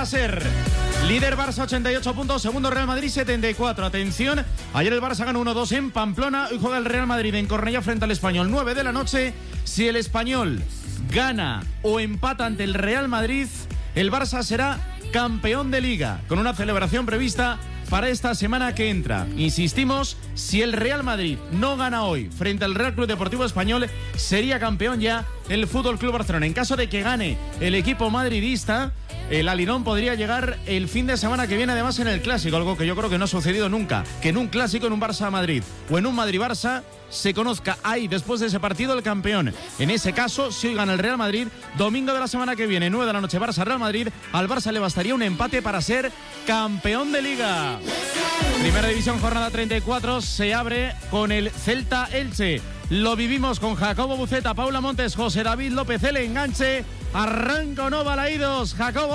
ser líder Barça 88 puntos, segundo Real Madrid 74. Atención, ayer el Barça ganó 1-2 en Pamplona, hoy juega el Real Madrid en Cornellá frente al Español, 9 de la noche. Si el Español gana o empata ante el Real Madrid, el Barça será campeón de Liga, con una celebración prevista para esta semana que entra. Insistimos, si el Real Madrid no gana hoy frente al Real Club Deportivo Español, sería campeón ya el Fútbol Club Barcelona. En caso de que gane el equipo madridista, el alirón podría llegar el fin de semana que viene, además en el Clásico, algo que yo creo que no ha sucedido nunca, que en un Clásico, en un Barça-Madrid o en un Madrid-Barça, se conozca ahí después de ese partido el campeón. En ese caso, si hoy gana el Real Madrid, domingo de la semana que viene, 9 de la noche, Barça-Real Madrid, al Barça le bastaría un empate para ser campeón de Liga. Primera División, jornada 34, se abre con el Celta-Elche. Lo vivimos con Jacobo Buceta, Paula Montes, José David López, el enganche. Arranca o no, Balaídos. Jacobo,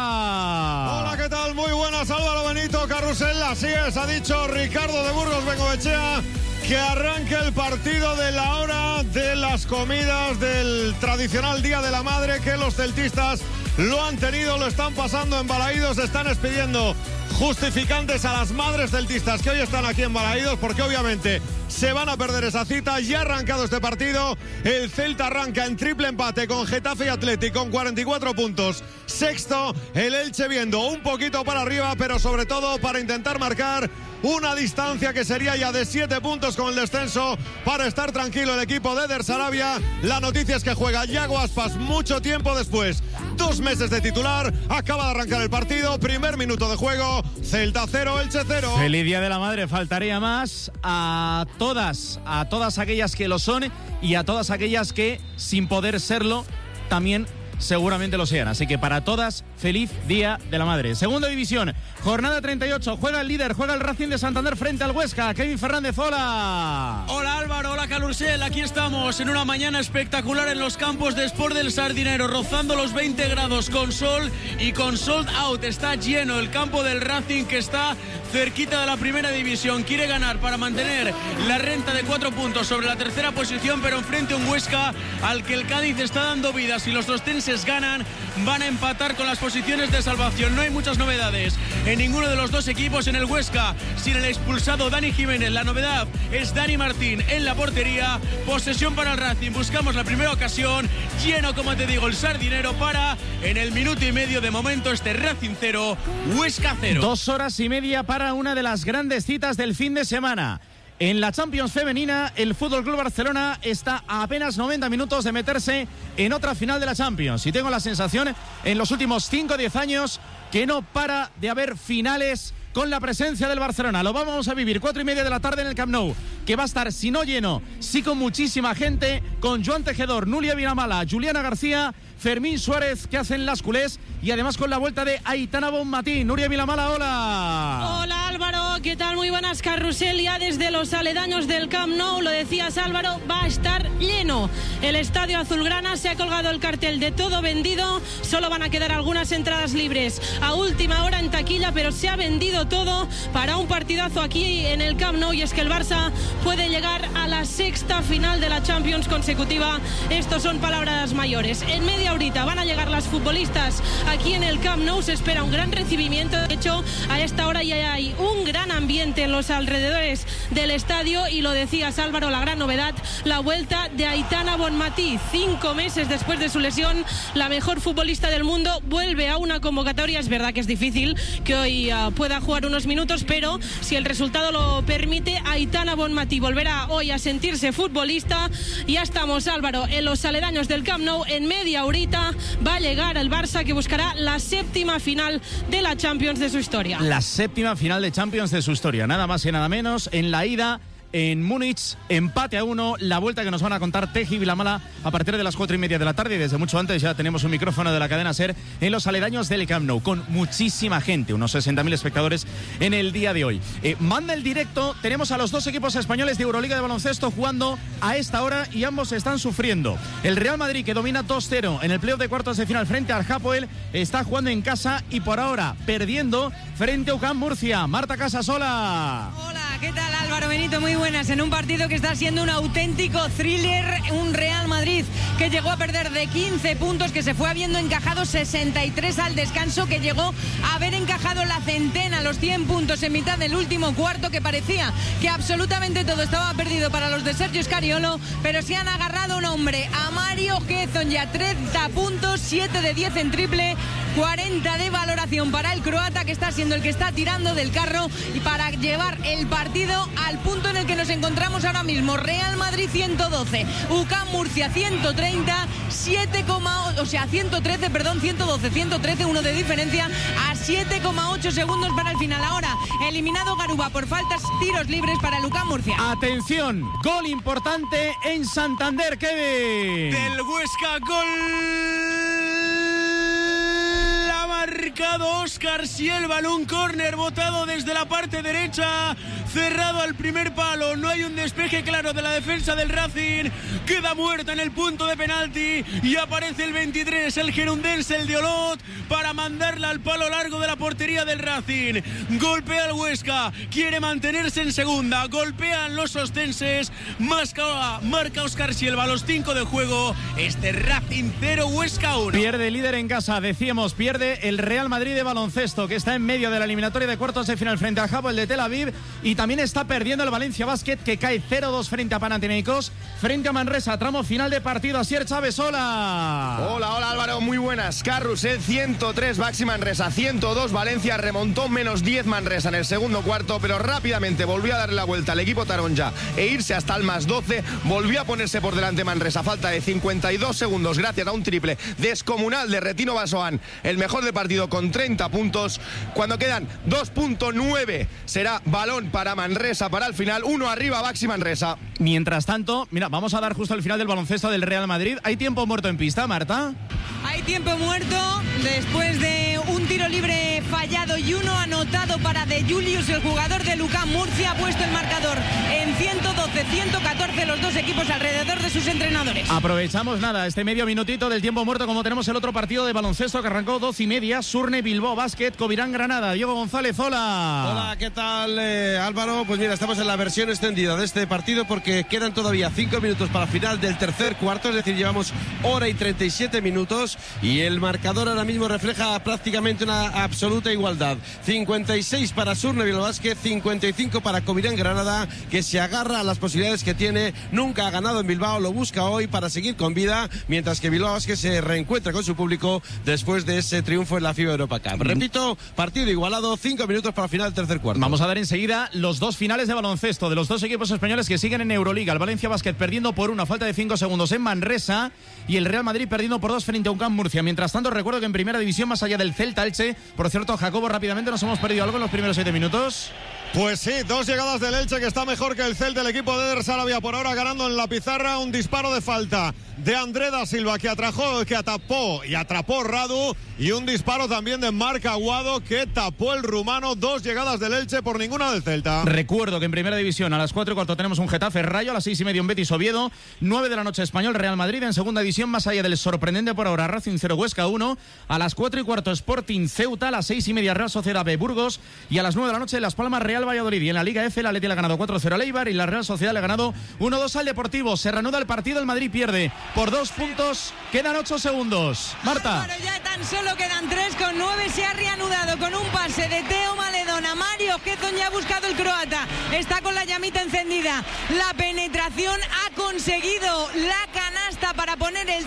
hola. Hola, ¿qué tal? Muy buenas, Álvaro Benito Carrusel. Así es, ha dicho Ricardo de Burgos Bengoechea que arranque el partido de la hora de las comidas del tradicional Día de la Madre, que los celtistas lo han tenido, lo están pasando en Balaídos, están expidiendo justificantes a las madres celtistas que hoy están aquí en Balaídos, porque obviamente se van a perder esa cita. Ya ha arrancado este partido, el Celta arranca en triple empate con Getafe y Athletic con 44 puntos, sexto, el Elche viendo un poquito para arriba, pero sobre todo para intentar marcar una distancia que sería ya de 7 puntos con el descenso, para estar tranquilo el equipo de Der Sarabia. La noticia es que juega Yago Aspas mucho tiempo después, 2 meses de titular, acaba de arrancar el partido, primer minuto de juego, Celta 0, Elche 0. Feliz Día de la Madre, faltaría más a todas aquellas que lo son y a todas aquellas que, sin poder serlo, también seguramente lo sean. Así que para todas, feliz Día de la Madre. Segunda División, jornada 38, juega el líder, juega el Racing de Santander frente al Huesca. Kevin Fernández, hola. Hola Álvaro, hola Calursel, aquí estamos en una mañana espectacular en los campos de Sport del Sardinero, rozando los 20 grados con sol y con sold out. Está lleno el campo del Racing, que está cerquita de la primera división. Quiere ganar para mantener la renta de 4 puntos sobre la tercera posición, pero enfrente a un Huesca al que el Cádiz está dando vida. Si los dostenses ganan, van a empatar con las posiciones de salvación. No hay muchas novedades en ninguno de los dos equipos. En el Huesca, sin el expulsado Dani Jiménez, la novedad es Dani Martín en la portería. Posesión para el Racing, buscamos la primera ocasión, lleno, como te digo, el Sardinero, para en el minuto y medio de momento este Racing 0, Huesca 0. 2 horas y media para una de las grandes citas del fin de semana. En la Champions femenina, el Fútbol Club Barcelona está a apenas 90 minutos de meterse en otra final de la Champions. Y tengo la sensación, en los últimos 5 o 10 años, que no para de haber finales con la presencia del Barcelona. Lo vamos a vivir 4:30 de la tarde en el Camp Nou, que va a estar, si no lleno, sí con muchísima gente, con Joan Tejedor, Núria Vilamala, Juliana García, Fermín Suárez, que hacen las culés, y además con la vuelta de Aitana Bonmatí. Núria Vilamala, hola. Hola Álvaro, ¿qué tal? Muy buenas. Carrusel ya desde los aledaños del Camp Nou, lo decías Álvaro, va a estar lleno el estadio azulgrana. Se ha colgado el cartel de todo vendido, solo van a quedar algunas entradas libres a última hora en taquilla, pero se ha vendido todo para un partidazo aquí en el Camp Nou. Y es que el Barça puede llegar a la sexta final de la Champions consecutiva. Estos son palabras mayores. En media horita van a llegar las futbolistas aquí en el Camp Nou. Se espera un gran recibimiento. De hecho, a esta hora ya hay un gran ambiente en los alrededores del estadio. Y lo decías Álvaro, la gran novedad, la vuelta de Aitana Bonmatí. 5 meses después de su lesión, la mejor futbolista del mundo vuelve a una convocatoria. Es verdad que es difícil que hoy pueda jugar unos minutos, pero si el resultado lo permite, Aitana Bonmatí volverá hoy a sentirse futbolista. Ya estamos, Álvaro, en los aledaños del Camp Nou. En media horita va a llegar el Barça, que buscará la séptima final de la Champions de su historia. La séptima final de Champions de su historia, nada más y nada menos. En la ida, en Múnich, empate a 1, la vuelta que nos van a contar Teji y Vilamala a partir de las 4:30 de la tarde, y desde mucho antes ya tenemos un micrófono de la cadena SER en los aledaños del Camp Nou, con muchísima gente, unos 60.000 espectadores en el día de hoy. Manda el directo, tenemos a los dos equipos españoles de Euroliga de baloncesto jugando a esta hora, y ambos están sufriendo. El Real Madrid, que domina 2-0 en el playoff de cuartos de final frente al Hapoel, está jugando en casa y por ahora perdiendo frente a UCAM Murcia. Marta Casasola. Hola, ¿Qué tal, Álvaro Benito? Muy buenas. En un partido que está siendo un auténtico thriller, un Real Madrid que llegó a perder de 15 puntos, que se fue habiendo encajado 63 al descanso, que llegó a haber encajado la centena, los 100 puntos en mitad del último cuarto, que parecía que absolutamente todo estaba perdido para los de Sergio Scariolo, pero se han agarrado un hombre, a Mario Hezonja, ya 30 puntos, 7 de 10 en triple, 40 de valoración para el croata, que está siendo el que está tirando del carro y para llevar el partido al punto en el que nos encontramos ahora mismo. Real Madrid 112, UCAM Murcia 130, 113, uno de diferencia, a 7,8 segundos para el final. Ahora eliminado Garuba por faltas, tiros libres para el UCAM Murcia. Atención, gol importante en Santander, Kevin. Del Huesca, gol. Ha marcado Óscar Sielval, un córner botado desde la parte derecha, cerrado al primer palo. No hay un despeje claro de la defensa del Racing. Queda muerta en el punto de penalti y aparece el 23, el gerundense, el de Olot, para mandarla al palo largo de la portería del Racing. Golpea el Huesca, quiere mantenerse en segunda. Golpean los ostenses. Marca Óscar Sielval a los 5 de juego. Este Racing 0, Huesca 1. Pierde el líder en casa, decíamos, pierde el Real Madrid de baloncesto, que está en medio de la eliminatoria de cuartos de final frente al Hapoel de Tel Aviv, y también está perdiendo el Valencia Basket, que cae 0-2 frente a Panathinaikos, frente a Manresa, tramo final de partido. Asier Chávez, hola. Hola Álvaro, muy buenas. Carrusel 103, Baxi Manresa 102, Valencia remontó -10 Manresa en el segundo cuarto, pero rápidamente volvió a darle la vuelta al equipo taronja e irse hasta el +12, volvió a ponerse por delante Manresa, falta de 52 segundos gracias a un triple descomunal de Retino Basoan, el mejor del partido con 30 puntos. Cuando quedan 2.9 será balón para Manresa para el final, 1 arriba Baxi Manresa. Mientras tanto, mira, vamos a dar justo el final del baloncesto del Real Madrid. ¿Hay tiempo muerto en pista, Marta? Hay tiempo muerto después de un tiro libre fallado y uno anotado para De Julius, el jugador de UCAM Murcia. Ha puesto el marcador en 112-114 los dos equipos alrededor de sus entrenadores. Aprovechamos este medio minutito del tiempo muerto, como tenemos el otro partido de baloncesto que arrancó 12:30, Surne Bilbao Basket, Covirán Granada. Diego González, hola. Hola, ¿qué tal, Álvaro? Pues mira, estamos en la versión extendida de este partido porque quedan todavía 5 minutos para el final del tercer cuarto, es decir, llevamos hora y 37 minutos y el marcador ahora mismo refleja prácticamente una absoluta igualdad. 56 para Surne Bilbao Basket, 55 para Covirán Granada, que se agarra a las posibilidades que tiene. Nunca ha ganado en Bilbao, lo busca hoy para seguir con vida, mientras que Bilbao Basket se reencuentra con su público después de ese triunfo en la FIBA Europa Cup. Repito, partido igualado, 5 minutos para el final del tercer cuarto. Vamos a dar enseguida los dos finales de baloncesto de los dos equipos españoles que siguen en Euroliga. El Valencia Basket perdiendo por 1 a falta de 5 segundos en Manresa, y el Real Madrid perdiendo por 2 frente a UCAM Murcia. Mientras tanto, recuerdo que en primera división, más allá del Celta Elche, por cierto, Jacobo, rápidamente, ¿nos hemos perdido algo en los primeros 7 minutos? Pues sí, 2 llegadas del Elche, que está mejor que el Celta. El equipo de Eder Sarabia por ahora ganando en la pizarra. Un disparo de falta de André da Silva que atapó y atrapó Radu, y un disparo también de Marc Aguado que tapó el rumano. 2 llegadas del Elche por ninguna del Celta. Recuerdo que en primera división a las 4:15 tenemos un Getafe Rayo, a las 6:30 un Betis Oviedo, 9 de la noche Español Real Madrid. En segunda división, más allá del sorprendente por ahora Racing 0 Huesca 1, a las 4:15 Sporting Ceuta, a las 6:30 Real Sociedad B Burgos, y a las 9 de la noche Las Palmas Real Valladolid. Y en la Liga F, el Atleti le ha ganado 4-0 al Eibar y la Real Sociedad le ha ganado 1-2 al Deportivo. Se reanuda el partido, el Madrid pierde por 2 puntos, quedan 8 segundos. Marta. Álvaro, ya tan solo quedan 3,9, se ha reanudado con un pase de Teo Maledón a Mario Hezonja, ya ha buscado el croata, está con la llamita encendida, la penetración, ha conseguido la canasta para poner el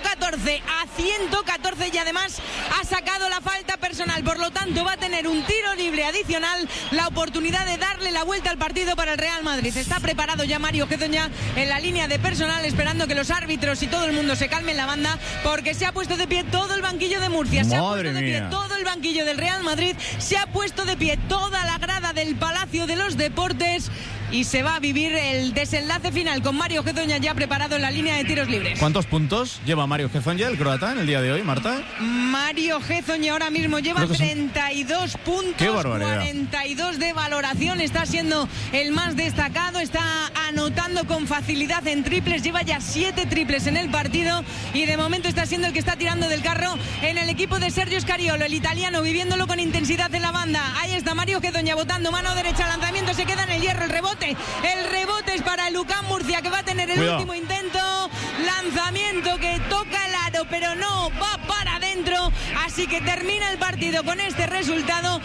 114 y además ha sacado la falta personal, por lo tanto va a tener un tiro libre adicional, la oportunidad de darle la vuelta al partido para el Real Madrid. Está preparado ya Mario Hezonja en la línea de personal, esperando que los árbitros y todo el mundo se calmen la banda, porque se ha puesto de pie todo el banquillo de Murcia, se ha puesto de pie todo el banquillo del Real Madrid, se ha puesto de pie toda la grada del Palacio de los Deportes. y se va a vivir el desenlace final con Mario Hezonja ya preparado en la línea de tiros libres. ¿Cuántos puntos lleva Mario Hezonja, el croata, en el día de hoy, Marta? Mario Hezonja ahora mismo lleva 32 puntos, 42 de valoración, está siendo el más destacado, está anotando con facilidad en triples, lleva ya 7 triples en el partido y de momento está siendo el que está tirando del carro en el equipo de Sergio Scariolo, el italiano, viviéndolo con intensidad en la banda. Ahí está Mario Hezonja botando mano derecha, lanzamiento, se queda en el hierro, el rebote es para el UCAM Murcia, que va a tener el último intento, lanzamiento que toca el aro pero no va para adentro, así que termina el partido con este resultado,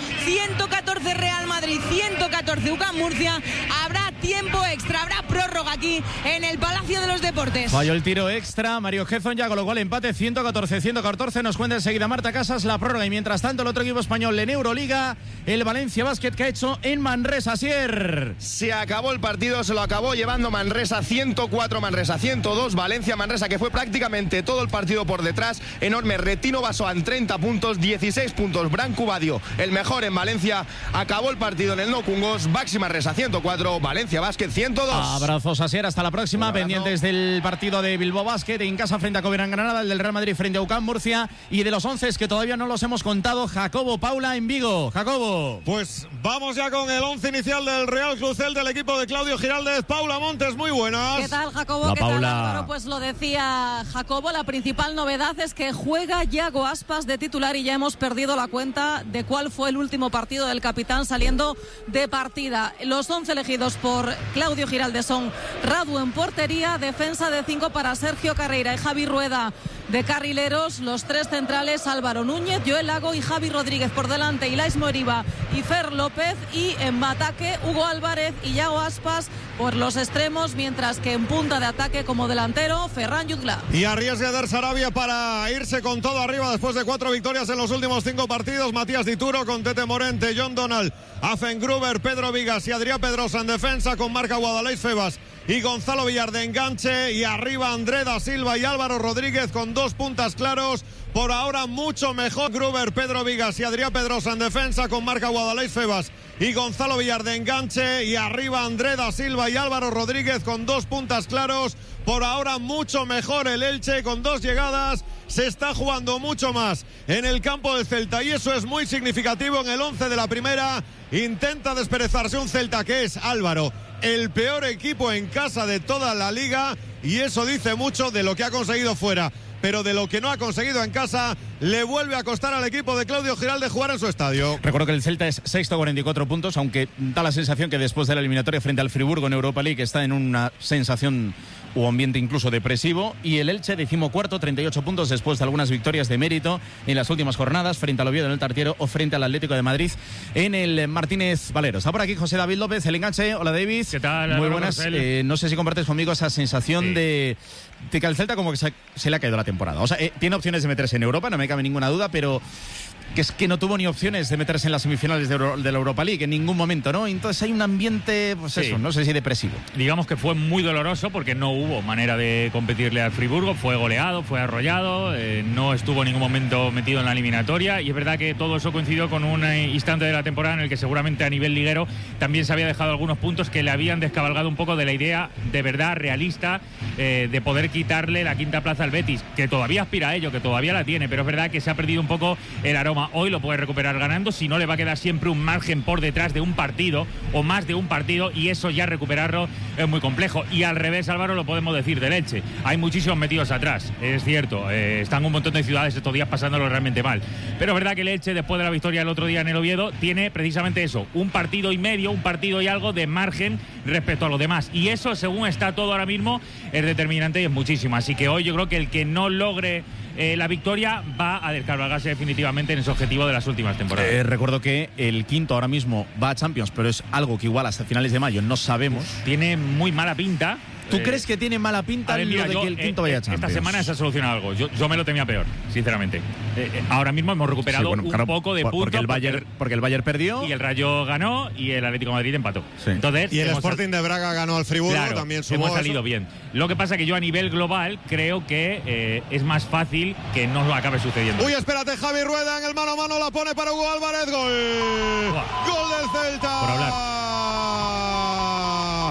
114 Real Madrid, 114 UCAM Murcia. Habrá tiempo extra, habrá prórroga aquí en el Palacio de los Deportes. Falló el tiro extra Mario Hezonja, con lo cual empate 114-114. Nos cuenta enseguida Marta Casas la prórroga, y mientras tanto el otro equipo español en Euroliga, el Valencia Basket, que ha hecho en Manresa. Asier, se acabó el partido, se lo acabó llevando Manresa, 104 Manresa, 102 Valencia. Manresa, que fue prácticamente todo el partido por detrás, enorme. Retino Basoan, 30 puntos, 16 puntos Branco Badio, el mejor en Valencia. Acabó el partido en el No Cungos. Baxi Manresa 104, Valencia Basket 102. Abrazos, Asier, hasta la próxima. Pendientes del partido de Bilbao Basket en casa frente a Covirán Granada, el del Real Madrid frente a UCAM Murcia, y de los 11 que todavía no los hemos contado, Jacobo Paula en Vigo. Jacobo, pues vamos ya con el 11 inicial del Real Crucel, del equipo de Claudio Giraldez. Paula Montes, muy buenas. ¿Qué tal, Jacobo? La ¿Qué Paula. tal, Álvaro? Pues lo decía Jacobo, la principal novedad es que juega Yago Aspas de titular y ya hemos perdido la cuenta de cuál fue el último partido del capitán saliendo de partida. Los 11 elegidos por Claudio Giraldez son Radu en portería, defensa de 5 para Sergio Carreira y Javi Rueda de carrileros, los 3 centrales Álvaro Núñez, Joel Lago y Javi Rodríguez por delante, Ilais Moriba y Fer López, y en ataque Hugo Álvarez y Yago Aspas por los extremos, mientras que en punta de ataque como delantero Ferran Jutgla. Y arriesga Eder Sarabia para irse con todo arriba después de 4 victorias en los últimos 5 partidos. Matías Dituro con Tete Morente, John Donald, Afen Gruber, Pedro Vigas y Adrián Pedrosa en defensa, con marca Guadalais Febas y Gonzalo Villar de enganche, y arriba André da Silva y Álvaro Rodríguez con 2 puntas claros. Por ahora mucho mejor Gruber, Pedro Vigas y Adrián Pedrosa en defensa, con marca Guadalais Febas y Gonzalo Villar de enganche, y arriba André da Silva y Álvaro Rodríguez con 2 puntas claros. Por ahora mucho mejor el Elche con 2 llegadas. Se está jugando mucho más en el campo del Celta y eso es muy significativo. En el 11 de la primera intenta desperezarse un Celta que es, Álvaro, el peor equipo en casa de toda la liga, y eso dice mucho de lo que ha conseguido fuera, pero de lo que no ha conseguido en casa le vuelve a costar al equipo de Claudio Giraldez jugar en su estadio. recuerdo que el Celta es sexto, 44 puntos, aunque da la sensación que después de la eliminatoria frente al Friburgo en Europa League está en una sensación o ambiente incluso depresivo, y el Elche 14º, 38 puntos después de algunas victorias de mérito en las últimas jornadas frente al Oviedo en el Tartiero o frente al Atlético de Madrid en el Martínez Valero. Está por aquí José David López, el enganche. Hola, David. ¿Qué tal? Muy buenas. No sé si compartes conmigo esa sensación de que al Celta como que se le ha caído la temporada. O sea, tiene opciones de meterse en Europa, no me cabe ninguna duda, pero que es que no tuvo ni opciones de meterse en las semifinales de la Europa League en ningún momento, ¿no? Entonces hay un ambiente, pues eso, no sé si depresivo. Digamos que fue muy doloroso porque no hubo manera de competirle al Friburgo, fue goleado, fue arrollado, no estuvo en ningún momento metido en la eliminatoria, y es verdad que todo eso coincidió con un instante de la temporada en el que seguramente a nivel liguero también se había dejado algunos puntos que le habían descabalgado un poco de la idea de verdad realista de poder quitarle la quinta plaza al Betis, que todavía aspira a ello, que todavía la tiene, pero es verdad que se ha perdido un poco el aroma. Hoy lo puede recuperar ganando, si no le va a quedar siempre un margen por detrás de un partido o más de un partido, y eso ya recuperarlo es muy complejo. Y al revés, Álvaro, lo podemos decir del Elche, hay muchísimos metidos atrás, es cierto, están un montón de ciudades estos días pasándolo realmente mal, pero es verdad que el Elche, después de la victoria el otro día en el Oviedo, tiene precisamente eso, un partido y medio, un partido y algo de margen respecto a los demás, y eso, según está todo ahora mismo, es determinante y es muchísimo. Así que hoy yo creo que el que no logre la victoria va a descargarse definitivamente en ese objetivo de las últimas temporadas. Recuerdo que el quinto ahora mismo va a Champions, pero es algo que igual hasta finales de mayo no sabemos. Tiene muy mala pinta. ¿Tú crees que tiene mala pinta lo de que el quinto vaya a Champions? Esta semana se ha solucionado algo. Yo me lo temía peor, sinceramente. Ahora mismo hemos recuperado un poco de puntos. Porque el Bayern perdió. Y el Rayo ganó y el Atlético de Madrid empató. Sí. Entonces, y el Sporting de Braga ganó al Friburgo, claro, también sumó. Hemos salido bien. Lo que pasa es que yo a nivel global creo que es más fácil que no lo acabe sucediendo. Uy, espérate, Javi Rueda en el mano a mano, la pone para Hugo Álvarez. Gol. Gol del Celta. Por hablar.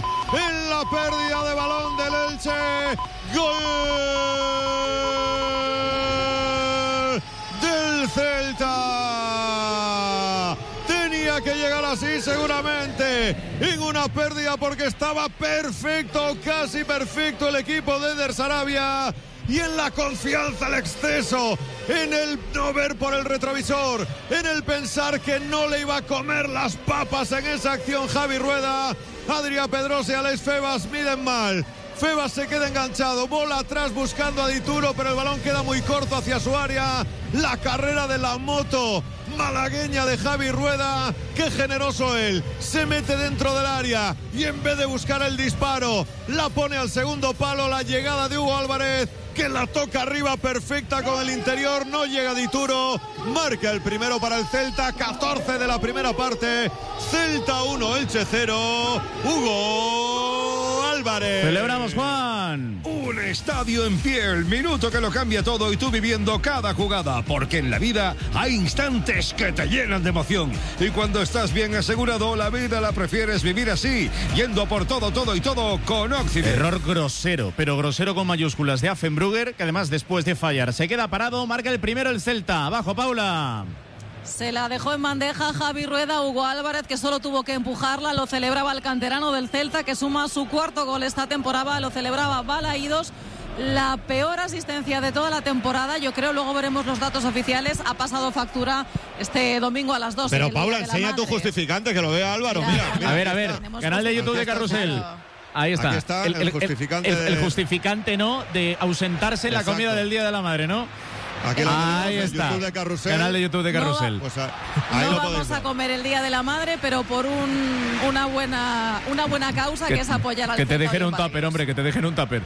que llegará así seguramente. En una pérdida porque estaba perfecto, casi perfecto el equipo de Eder Sarabia. Y en la confianza al exceso, en el no ver por el retrovisor, en el pensar que no le iba a comer las papas en esa acción Javi Rueda, Adrià Pedrosa y Alex Febas miden mal. Febas se queda enganchado, bola atrás buscando a Dituro, pero el balón queda muy corto hacia su área. La carrera de la moto malagueña de Javi Rueda, qué generoso él, se mete dentro del área y en vez de buscar el disparo, la pone al segundo palo. La llegada de Hugo Álvarez, que la toca arriba perfecta con el interior, no llega Dituro, marca el primero para el Celta, 14 de la primera parte, Celta 1, Elche 0, Hugo Álvarez. Celebramos, Juan. Un estadio en pie, el minuto que lo cambia todo y tú viviendo cada jugada, porque en la vida hay instantes que te llenan de emoción y cuando estás bien asegurado, la vida la prefieres vivir así, yendo por todo y todo con Occident. Error grosero, pero grosero con mayúsculas de Affenbrugger, que además después de fallar se queda parado, marca el primero el Celta. Abajo, Paula. Se la dejó en bandeja Javi Rueda, Hugo Álvarez, que solo tuvo que empujarla. Lo celebraba el canterano del Celta, que suma su cuarto gol esta temporada. Lo celebraba Balaídos. La peor asistencia de toda la temporada, yo creo. Luego veremos los datos oficiales. Ha pasado factura este domingo a las 12. Pero Paula, enseña tu justificante, que lo vea Álvaro. Mira. A ver, canal de YouTube de Carrusel. Ahí está. Aquí está el justificante. El justificante, ¿no? De ausentarse en la comida del Día de la Madre, ¿no? Aquí ahí está. YouTube de Carrusel. Canal de YouTube de Carrusel. Pues ahí no lo vamos a comer el Día de la Madre, pero por una buena causa, que es apoyar al Que te dejen un tupper, tupper, hombre, que te dejen un tupper.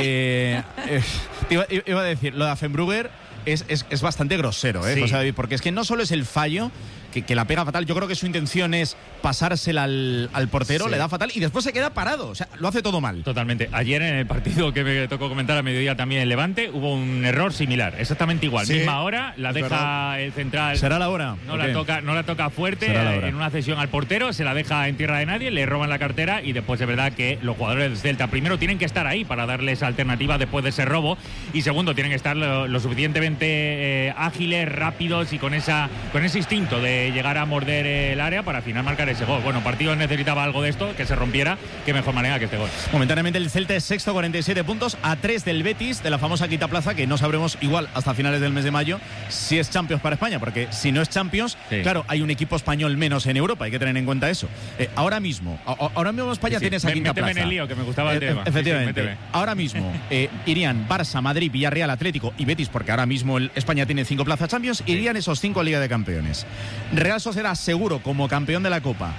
Iba a decir, lo de Affenbrugger es bastante grosero, Sí. José David, porque es que no solo es el fallo, que la pega fatal. Yo creo que su intención es pasársela al portero, Sí. le da fatal y después se queda parado. O sea, lo hace todo mal. Totalmente. Ayer en el partido que me tocó comentar a mediodía también en Levante, hubo un error similar, exactamente igual. Sí, Misma hora, la deja verdad. el central. ¿Será la hora? No ¿O la qué? toca fuerte Será la hora. en una cesión al portero, se la deja en tierra de nadie, le roban la cartera y después es verdad que los jugadores del Celta primero tienen que estar ahí para darles alternativa después de ese robo y segundo tienen que estar lo suficientemente ágiles, rápidos y con ese instinto de llegar a morder el área para al final marcar ese gol. Bueno, partido necesitaba algo de esto, que se rompiera, que mejor manera que este gol. Momentáneamente el Celta es sexto, 47 puntos, a 3 del Betis, de la famosa quinta plaza, que no sabremos igual hasta finales del mes de mayo si es Champions para España, porque si no es Champions, Sí. claro, hay un equipo español menos en Europa, hay que tener en cuenta eso. Ahora mismo España tiene esa quinta Méteme plaza. en el lío, que me gustaba el tema. Efectivamente. Sí, méteme. Ahora mismo irían Barça, Madrid, Villarreal, Atlético y Betis, porque ahora mismo España tiene 5 plazas Champions, irían esos 5 a Liga de Campeones. Real Sociedad seguro como campeón de la Copa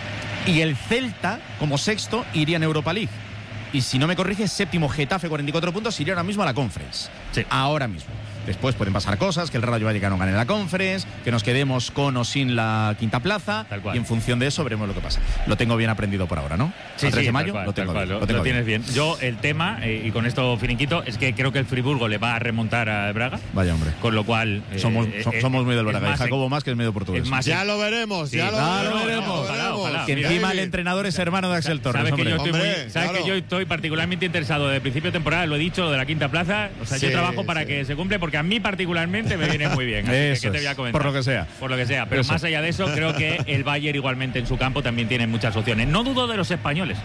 y el Celta como sexto iría en Europa League. Y si no me corrige, séptimo Getafe, 44 puntos, iría ahora mismo a la Conference. Sí. Ahora mismo. Después pueden pasar cosas, que el Rayo Vallecano gane la Conference, que nos quedemos con o sin la quinta plaza. Tal cual. Y en función de eso veremos lo que pasa. Lo tengo bien aprendido por ahora, ¿no? Sí, A 3 de tal mayo cual, lo tengo tal cual, bien. lo tengo tienes bien. Yo el tema, y con esto finiquito, es que creo que el Friburgo le va a remontar a Braga. Vaya, hombre. Con lo cual... Somos muy del Braga. Y más, Jacobo más, que es medio portugués. es más, Ya lo veremos, Sí, ya lo lo veremos. Ojalá. Que Mira, encima el David. entrenador es hermano de Axel Torres. Sabes que yo hombre. estoy Hombre, sabes claro. que yo estoy particularmente interesado desde el principio de temporada, lo he dicho, lo de la quinta plaza. O sea, yo Sí, trabajo para sí. que se cumple porque a mí particularmente me viene muy bien. Así que, Eso ¿qué te es, voy a comentar? por lo que sea. Por lo que sea. Pero Eso. más allá de eso, creo que el Bayern igualmente en su campo también tiene muchas opciones. No dudo de los españoles.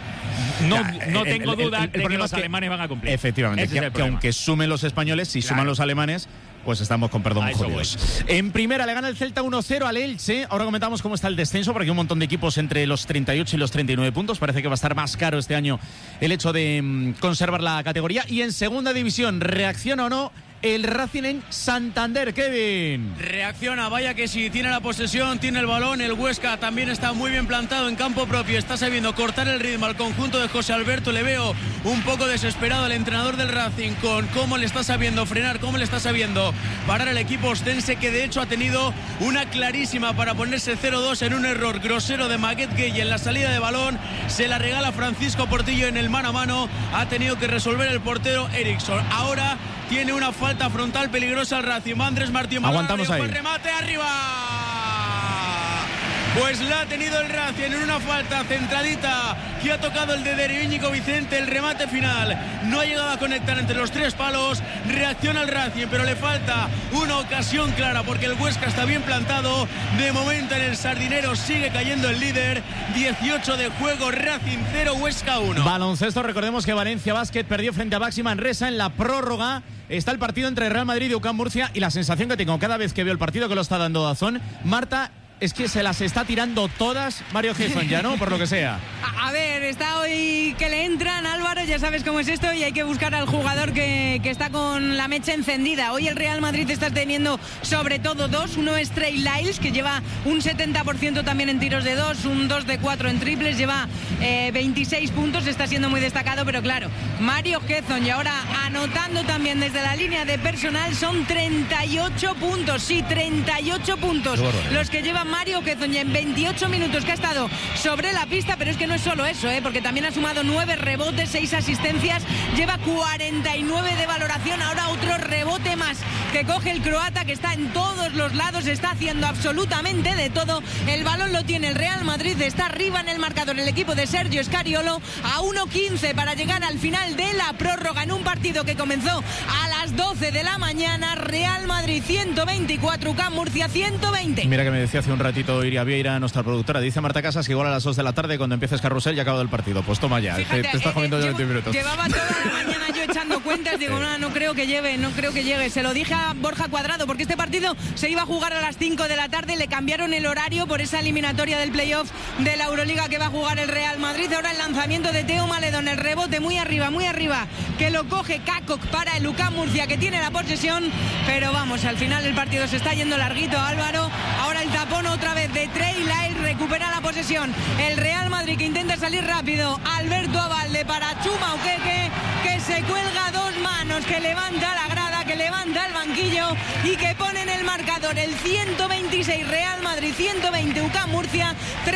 No tengo duda de que problema los es alemanes van a cumplir. Efectivamente, Ese es el que problema. aunque sumen los españoles, si Claro. suman los alemanes, pues estamos con perdón A eso jodidos. En primera le gana el Celta 1-0 al Elche. Ahora comentamos cómo está el descenso, porque hay un montón de equipos entre los 38 y los 39 puntos. Parece que va a estar más caro este año el hecho de conservar la categoría. Y en segunda división, ¿reacciona o no el Racing en Santander, Kevin? Reacciona, vaya que sí, tiene la posesión, tiene el balón, el Huesca también está muy bien plantado en campo propio, está sabiendo cortar el ritmo al conjunto de José Alberto. Le veo un poco desesperado al entrenador del Racing con cómo le está sabiendo frenar, cómo le está sabiendo parar el equipo ostense, que de hecho ha tenido una clarísima para ponerse 0-2 en un error grosero de Maguette Gueye en la salida de balón. Se la regala Francisco Portillo en el mano a mano, ha tenido que resolver el portero Eriksson. Ahora tiene una falta frontal peligrosa al Racing. Andrés Martín. Aguantamos ahí. El remate arriba. Pues la ha tenido el Racing en una falta centradita que ha tocado el de Íñigo Vicente. El remate final no ha llegado a conectar entre los tres palos. Reacciona el Racing, pero le falta una ocasión clara porque el Huesca está bien plantado. De momento en el Sardinero sigue cayendo el líder. 18 de juego, Racing 0, Huesca 1. Baloncesto, recordemos que Valencia Basket perdió frente a Baxi Manresa en la prórroga. Está el partido entre Real Madrid y UCAM Murcia y la sensación que tengo cada vez que veo el partido, que lo está dando Dazón, Marta, es que se las está tirando todas Mario Gezón ya, ¿no? Por lo que sea. A ver, está hoy que le entran, Álvaro, ya sabes cómo es esto y hay que buscar al jugador que está con la mecha encendida. Hoy el Real Madrid está teniendo sobre todo dos. Uno es Trey Lyles, que lleva un 70% también en tiros de dos, un 2 de 4 en triples, lleva 26 puntos, está siendo muy destacado, pero claro, Mario Gezón y ahora anotando también desde la línea de personal son 38 puntos, sí, 38 puntos los que lleva Mario Gezón en 28 minutos que ha estado sobre la pista, pero es que no es solo eso, porque también ha sumado 9 rebotes, 6 asistencias, lleva 49 de valoración, ahora otro rebote más que coge el croata, que está en todos los lados, está haciendo absolutamente de todo. El balón lo tiene el Real Madrid, está arriba en el marcador el equipo de Sergio Scariolo a 1:15 para llegar al final de la prórroga en un partido que comenzó a las 12 de la mañana. Real Madrid 124, UCAM Murcia 120. Mira que me decía hace un ratito Iria Vieira, nuestra productora, dice Marta Casas que igual a las 2 de la tarde cuando empieces Carrusel ya ha acabado el partido. Pues toma ya, fíjate, te estás comiendo ya 20 minutos. Llevaba toda la mañana yo echando cuentas, digo, no creo que llegue. Se lo dije a Borja Cuadrado, porque este partido se iba a jugar a las 5 de la tarde, le cambiaron el horario por esa eliminatoria del playoff de la Euroliga que va a jugar el Real Madrid. Ahora el lanzamiento de Teo Maledón, el rebote muy arriba, que lo coge Kakok para el UCAM Murcia, que tiene la posesión, pero vamos, al final el partido se está yendo larguito, Álvaro. Ahora el tapón otra vez de Trey Lyles, recupera la posesión el Real Madrid, que intenta salir rápido. Alberto Abalde para Chuma Ukeke, que se cuelga dos manos, que levanta la grada, que levanta el banquillo y que pone en el marcador el 126 Real Madrid, 120 UCAM Murcia.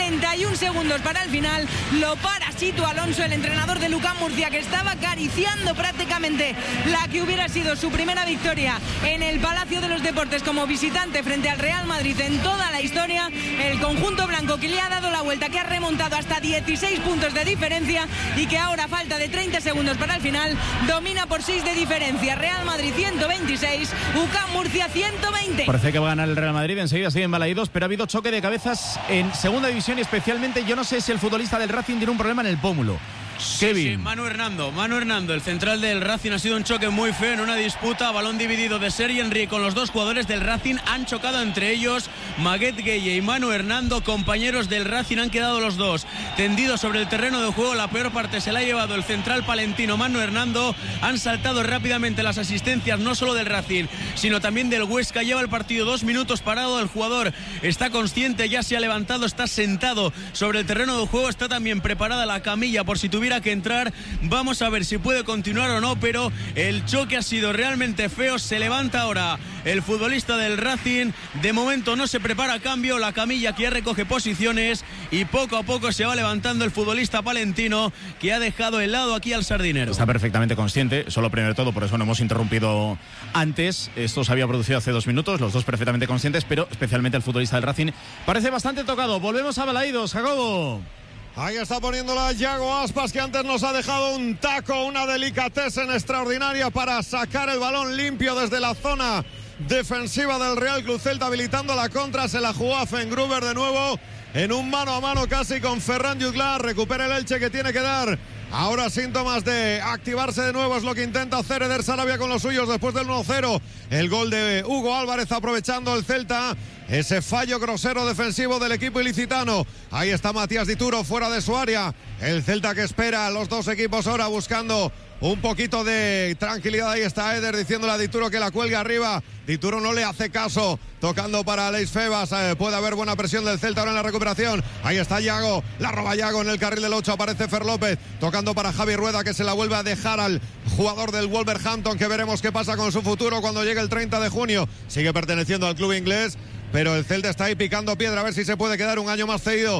31 segundos para el final, lo para Sito Alonso, el entrenador de UCAM Murcia, que estaba acariciando prácticamente la que hubiera sido su primera victoria en el Palacio de los Deportes como visitante frente al Real Madrid en toda la historia. El conjunto blanco que le ha dado la vuelta, que ha remontado hasta 16 puntos de diferencia y que ahora, a falta de 30 segundos para el final, domina por 6 de diferencia. Real Madrid 126, UCAM Murcia 120. Parece que va a ganar el Real Madrid, enseguida siguen balaídos, pero ha habido choque de cabezas en segunda división y especialmente yo no sé si el futbolista del Racing tiene un problema en el pómulo. Kevin. Sí, Manu Hernando, el central del Racing. Ha sido un choque muy feo en una disputa, balón dividido de Sergi Henry con los dos jugadores del Racing. Han chocado entre ellos Maguette Gueye y Manu Hernando, compañeros del Racing. Han quedado los dos tendidos sobre el terreno de juego. La peor parte se la ha llevado el central palentino Manu Hernando. Han saltado rápidamente las asistencias, no solo del Racing, sino también del Huesca. Lleva el partido 2 minutos parado. El jugador está consciente, ya se ha levantado, está sentado sobre el terreno de juego. Está también preparada la camilla por si tuviera que entrar. Vamos a ver si puede continuar o no, pero el choque ha sido realmente feo. Se levanta ahora el futbolista del Racing. De momento no se prepara a cambio, la camilla que ya recoge posiciones y poco a poco se va levantando el futbolista palentino, que ha dejado helado aquí al Sardinero. Está perfectamente consciente, solo primero de todo, por eso no hemos interrumpido antes. Esto se había producido hace 2 minutos, los dos perfectamente conscientes, pero especialmente el futbolista del Racing parece bastante tocado. Volvemos a Balaídos, Jacobo. Ahí está poniéndola Yago Aspas, que antes nos ha dejado un taco, una delicatessen extraordinaria para sacar el balón limpio desde la zona defensiva del Real Club Celta, habilitando la contra. Se la jugó a Fengruber de nuevo en un mano a mano casi con Ferran Jutglar. Recupera el Elche, que tiene que dar ahora síntomas de activarse de nuevo. Es lo que intenta hacer Eder Sarabia con los suyos después del 1-0. El gol de Hugo Álvarez, aprovechando el Celta ese fallo grosero defensivo del equipo ilicitano. Ahí está Matías Dituro fuera de su área. El Celta que espera a los dos equipos ahora buscando un poquito de tranquilidad. Ahí está Eder diciéndole a Dituro que la cuelga arriba. Dituro no le hace caso, tocando para Aleix Febas. Puede haber buena presión del Celta ahora en la recuperación. Ahí está Yago, la roba Yago en el carril del 8. Aparece Fer López, tocando para Javi Rueda, que se la vuelve a dejar al jugador del Wolverhampton, que veremos qué pasa con su futuro cuando llegue el 30 de junio. Sigue perteneciendo al club inglés, pero el Celta está ahí picando piedra a ver si se puede quedar un año más cedido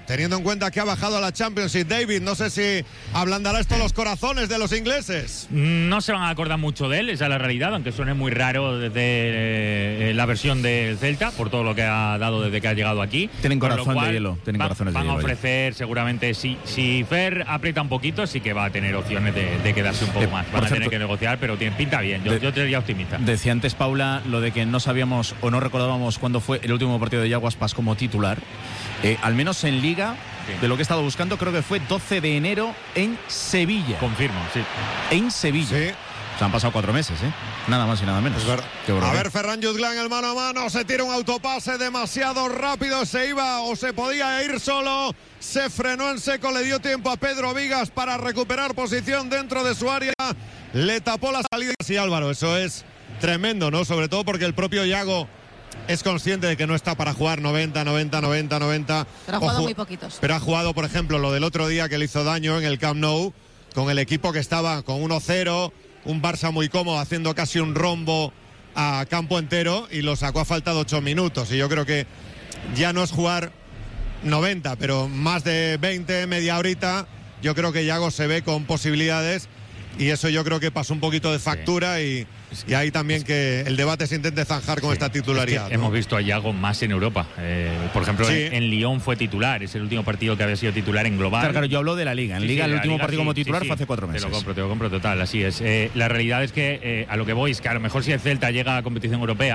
teniendo en cuenta que ha bajado a la Championship. David, no sé si ablandará esto los corazones de los ingleses. No se van a acordar mucho de él, esa es la realidad, aunque suene muy raro desde la versión del Celta, por todo lo que ha dado desde que ha llegado aquí. Tienen corazón de hielo. Van a ofrecer seguramente, si Fer aprieta un poquito, sí que va a tener opciones de quedarse un poco más. Van a tener que negociar, pero pinta bien. Yo sería optimista. Decía antes Paula lo de que no sabíamos o no recordábamos cuándo fue el último partido de Yago Aspas como titular. Al menos en Liga, sí, de lo que he estado buscando, creo que fue 12 de enero en Sevilla. Confirmo, sí. En Sevilla. Sí. O sea, han pasado 4 meses, nada más y nada menos. A ver, Ferran Jutglan, el mano a mano, se tira un autopase demasiado rápido, se iba o se podía ir solo, se frenó en seco, le dio tiempo a Pedro Vigas para recuperar posición dentro de su área, le tapó la salida. Sí, Álvaro, eso es tremendo, ¿no? Sobre todo porque el propio Yago es consciente de que no está para jugar 90. Pero ha jugado muy poquitos. Pero ha jugado, por ejemplo, lo del otro día que le hizo daño en el Camp Nou, con el equipo que estaba con 1-0, un Barça muy cómodo haciendo casi un rombo a campo entero y lo sacó a falta de 8 minutos. Y yo creo que ya no es jugar 90, pero más de 20, media horita, yo creo que Yago se ve con posibilidades y eso yo creo que pasó un poquito de factura y ahí también que el debate se intente zanjar con esta titularidad. Es que hemos visto a Yago más en Europa. Por ejemplo, sí, en Lyon fue titular. Es el último partido que había sido titular en global. Claro, yo hablo de la Liga. En Liga el último partido como titular fue hace 4 meses. Te lo compro total, así es. La realidad es que a lo que voy es que a lo mejor si el Celta llega a la competición europea,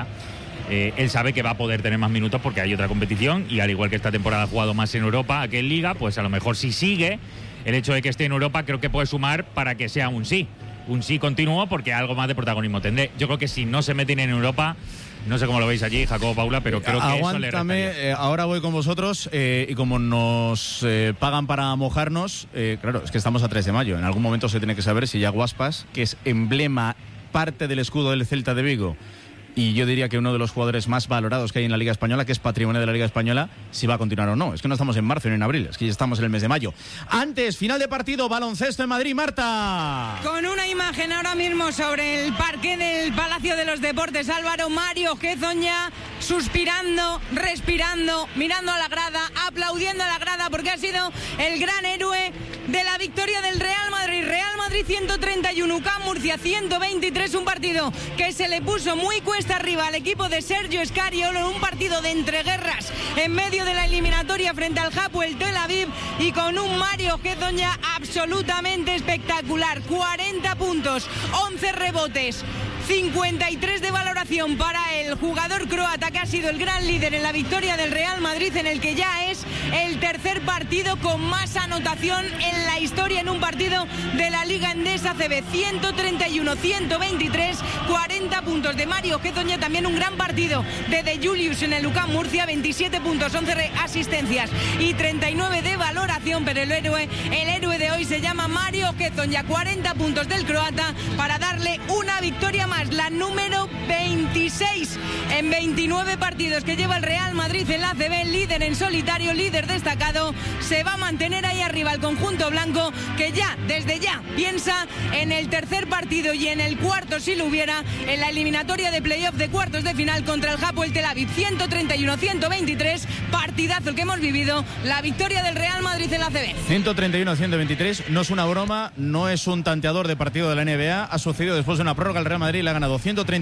él sabe que va a poder tener más minutos porque hay otra competición y al igual que esta temporada ha jugado más en Europa que en Liga, pues a lo mejor si sigue, el hecho de que esté en Europa creo que puede sumar para que sea un sí continuo porque algo más de protagonismo tendré. Yo creo que si no se meten en Europa, no sé cómo lo veis allí, Jacobo, Paula, pero creo que eso le restaría. Ahora voy con vosotros y como nos pagan para mojarnos, claro, es que estamos a 3 de mayo. En algún momento se tiene que saber si Yago Aspas, que es emblema, parte del escudo del Celta de Vigo, y yo diría que uno de los jugadores más valorados que hay en la Liga Española, que es patrimonio de la Liga Española, si va a continuar o no. Es que no estamos en marzo ni en abril, es que ya estamos en el mes de mayo. Antes, final de partido, baloncesto en Madrid, Marta. Con una imagen ahora mismo sobre el parque del Palacio de los Deportes, Álvaro, Mario Hezonja suspirando, respirando, mirando a la grada, aplaudiendo a la grada porque ha sido el gran héroe de la victoria del Real Madrid. Real Madrid 131, UCAM Murcia 123, un partido que se le puso muy cuesta arriba al equipo de Sergio Scariolo en un partido de entreguerras en medio de la eliminatoria frente al Hapoel Tel Aviv y con un Mario Hezonja absolutamente espectacular. 40 puntos, 11 rebotes, 53 de valoración para el jugador croata que ha sido el gran líder en la victoria del Real Madrid, en el que ya es el tercer partido con más anotación en la historia en un partido de la Liga Endesa CB. 131-123, 40 puntos de Mario Hezonja, también un gran partido de Julius en el UCAM Murcia, 27 puntos, 11 asistencias y 39 de valoración, pero el héroe de hoy se llama Mario Hezonja. 40 puntos del croata para darle una victoria más, la número 26 en 29 partidos que lleva el Real Madrid en la ACB, líder en solitario, líder destacado. Se va a mantener ahí arriba el conjunto blanco, que ya, desde ya, piensa en el tercer partido y en el cuarto, si lo hubiera, en la eliminatoria de playoff de cuartos de final contra el Hapoel Tel Aviv. 131-123, partidazo el que hemos vivido, la victoria del Real Madrid en la ACB. 131-123, no es una broma, no es un tanteador de partido de la NBA, ha sucedido después de una prórroga. El Real Madrid le ha ganado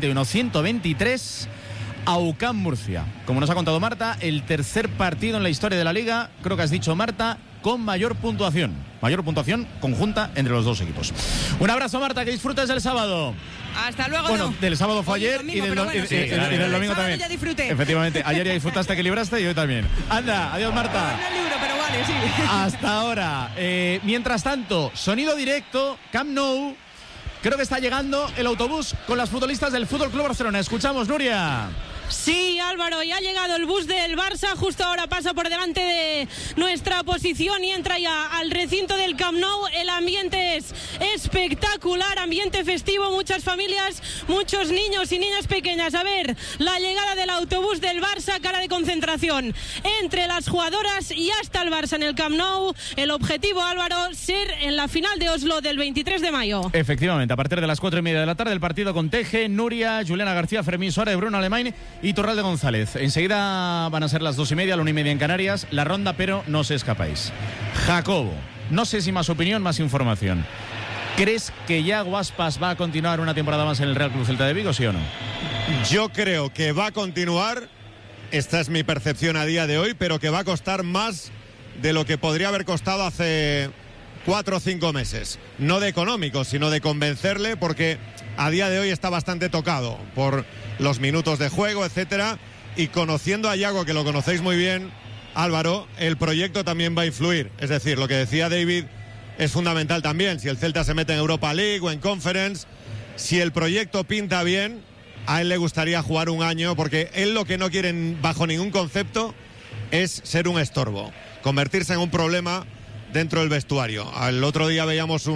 131-123 a UCAM Murcia. Como nos ha contado Marta, el tercer partido en la historia de la Liga, creo que has dicho, Marta, con mayor puntuación conjunta entre los dos equipos. Un abrazo, Marta, que disfrutes del sábado. Hasta luego. Bueno, del sábado fue ayer y del domingo también. Ya disfruté. Efectivamente, ayer ya disfrutaste, que libraste, y hoy también. Anda, adiós, Marta. No libro, pero vale, sí. Hasta ahora. Mientras tanto, sonido directo, Camp Nou. Creo que está llegando el autobús con las futbolistas del Fútbol Club Barcelona. Escuchamos, Nuria. Sí, Álvaro, ya ha llegado el bus del Barça, justo ahora pasa por delante de nuestra posición y entra ya al recinto del Camp Nou. El ambiente es espectacular, ambiente festivo, muchas familias, muchos niños y niñas pequeñas. A ver, la llegada del autobús del Barça, cara de concentración entre las jugadoras y hasta el Barça en el Camp Nou. El objetivo, Álvaro, ser en la final de Oslo del 23 de mayo. Efectivamente, a partir de las 4:30 de la tarde, el partido con Teje, Nuria, Juliana García, Fermín Suárez, Bruno Alemán Iturralde González. Enseguida van a ser las 2:30, la 1:30 en Canarias. La ronda, pero no os escapáis. Jacobo, no sé si más opinión, más información. ¿Crees que Yago Aspas va a continuar una temporada más en el Real Club Celta de Vigo, sí o no? Yo creo que va a continuar, esta es mi percepción a día de hoy, pero que va a costar más de lo que podría haber costado hace 4 o 5 meses. No de económico, sino de convencerle, porque a día de hoy está bastante tocado por los minutos de juego, etcétera. Y conociendo a Yago, que lo conocéis muy bien, Álvaro, el proyecto también va a influir. Es decir, lo que decía David es fundamental también. Si el Celta se mete en Europa League o en Conference, si el proyecto pinta bien, a él le gustaría jugar un año, porque él lo que no quiere bajo ningún concepto es ser un estorbo, convertirse en un problema dentro del vestuario. El otro día veíamos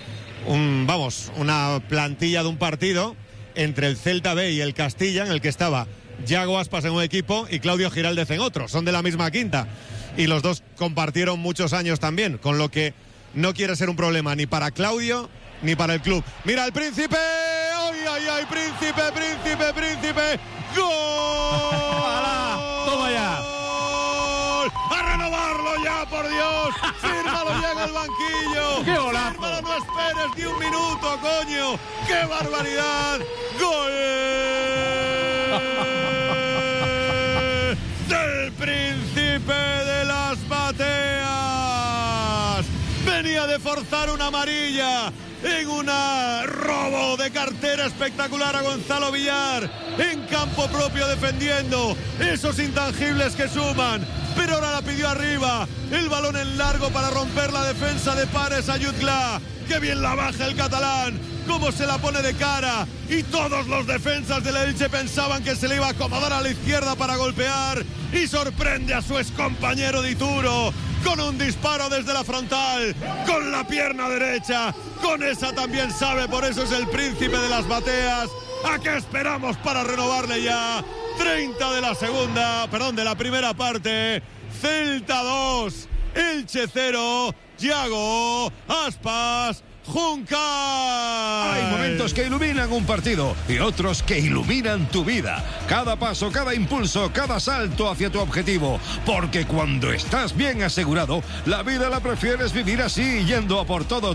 una plantilla de un partido entre el Celta B y el Castilla, en el que estaba Yago Aspas en un equipo y Claudio Giraldez en otro. Son de la misma quinta y los dos compartieron muchos años también, con lo que no quiere ser un problema ni para Claudio ni para el club. Mira el Príncipe. ¡Ay, ay, ay! Príncipe, Príncipe, Príncipe. ¡Gol! ¡Toma ya! ¡A renovarlo ya, por Dios! ¡Fírmalo ya en el banquillo! ¡Qué golazo! ¡Fírmalo, no esperes ni un minuto, coño! ¡Qué barbaridad! ¡Gol! ¡Del Príncipe de las Bateas! Venía de forzar una amarilla en un robo de cartera espectacular a Gonzalo Villar, en campo propio defendiendo esos intangibles que suman, pero ahora la pidió arriba, el balón en largo para romper la defensa de Pares a Jutgla. ¡Qué bien la baja el catalán! ¡Cómo se la pone de cara! Y todos los defensas del Elche pensaban que se le iba a acomodar a la izquierda para golpear, y sorprende a su excompañero Dituro con un disparo desde la frontal, con la pierna derecha, con esa también sabe, por eso es el Príncipe de las Bateas. ¿A qué esperamos para renovarle ya? 30 de la primera parte. Celta 2, Elche 0, Yago Aspas Juncal. Hay momentos que iluminan un partido y otros que iluminan tu vida. Cada paso, cada impulso, cada salto hacia tu objetivo. Porque cuando estás bien asegurado, la vida la prefieres vivir así, yendo a por todo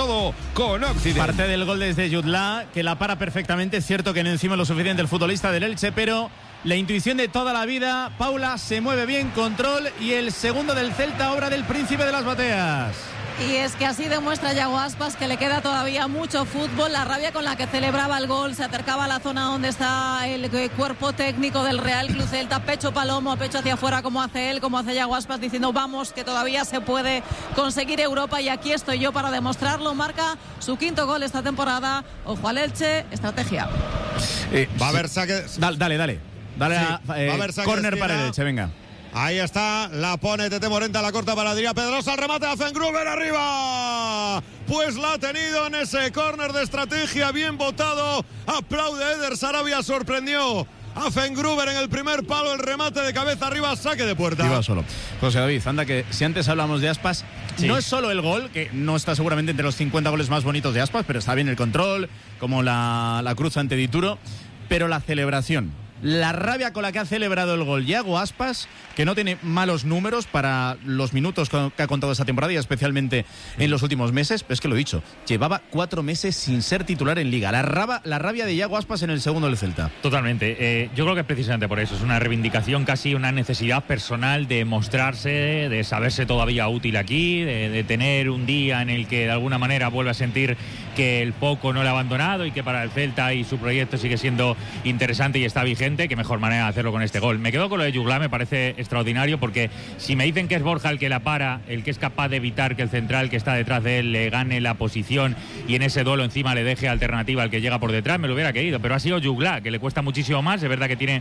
con Occident. Parte del gol desde Jutgla, que la para perfectamente. Es cierto que no encima lo suficiente el futbolista del Elche, pero la intuición de toda la vida. Paula se mueve bien, control, y el segundo del Celta, obra del Príncipe de las Bateas. Y es que así demuestra Yago Aspas que le queda todavía mucho fútbol. La rabia con la que celebraba el gol, se acercaba a la zona donde está el cuerpo técnico del Real Club Celta, pecho palomo, pecho hacia afuera, como hace él, como hace Yago Aspas, diciendo vamos, que todavía se puede conseguir Europa, y aquí estoy yo para demostrarlo. Marca su 5º gol esta temporada. Ojo al Elche, estrategia. Va a haber saque. Dale a córner para el Elche, venga. Ahí está, la pone Tete Morenta, la corta para Adrián Pedrosa, el remate a Fengruber arriba. Pues la ha tenido en ese córner de estrategia, bien votado. Aplaude Eder Sarabia, sorprendió a Fengruber en el primer palo, el remate de cabeza arriba, saque de puerta. Iba solo. José David, anda, que si antes hablamos de Aspas, sí, no es solo el gol, que no está seguramente entre los 50 goles más bonitos de Aspas, pero está bien el control, como la cruz ante Dituro, pero la celebración. La rabia con la que ha celebrado el gol Yago Aspas, que no tiene malos números para los minutos que ha contado esta temporada y especialmente en los últimos meses, pero es que lo he dicho, llevaba 4 meses sin ser titular en Liga. La rabia de Yago Aspas en el segundo del Celta. Totalmente. Yo creo que es precisamente por eso. Es una reivindicación, casi una necesidad personal de mostrarse, de saberse todavía útil aquí, de tener un día en el que de alguna manera vuelve a sentir que el foco no le ha abandonado y que para el Celta y su proyecto sigue siendo interesante y está vigente. Qué mejor manera de hacerlo con este gol. Me quedo con lo de Jutgla, me parece extraordinario, porque si me dicen que es Borja el que la para, el que es capaz de evitar que el central que está detrás de él le gane la posición y en ese duelo encima le deje alternativa al que llega por detrás, me lo hubiera querido, pero ha sido Jutgla, que le cuesta muchísimo más. Es verdad que tiene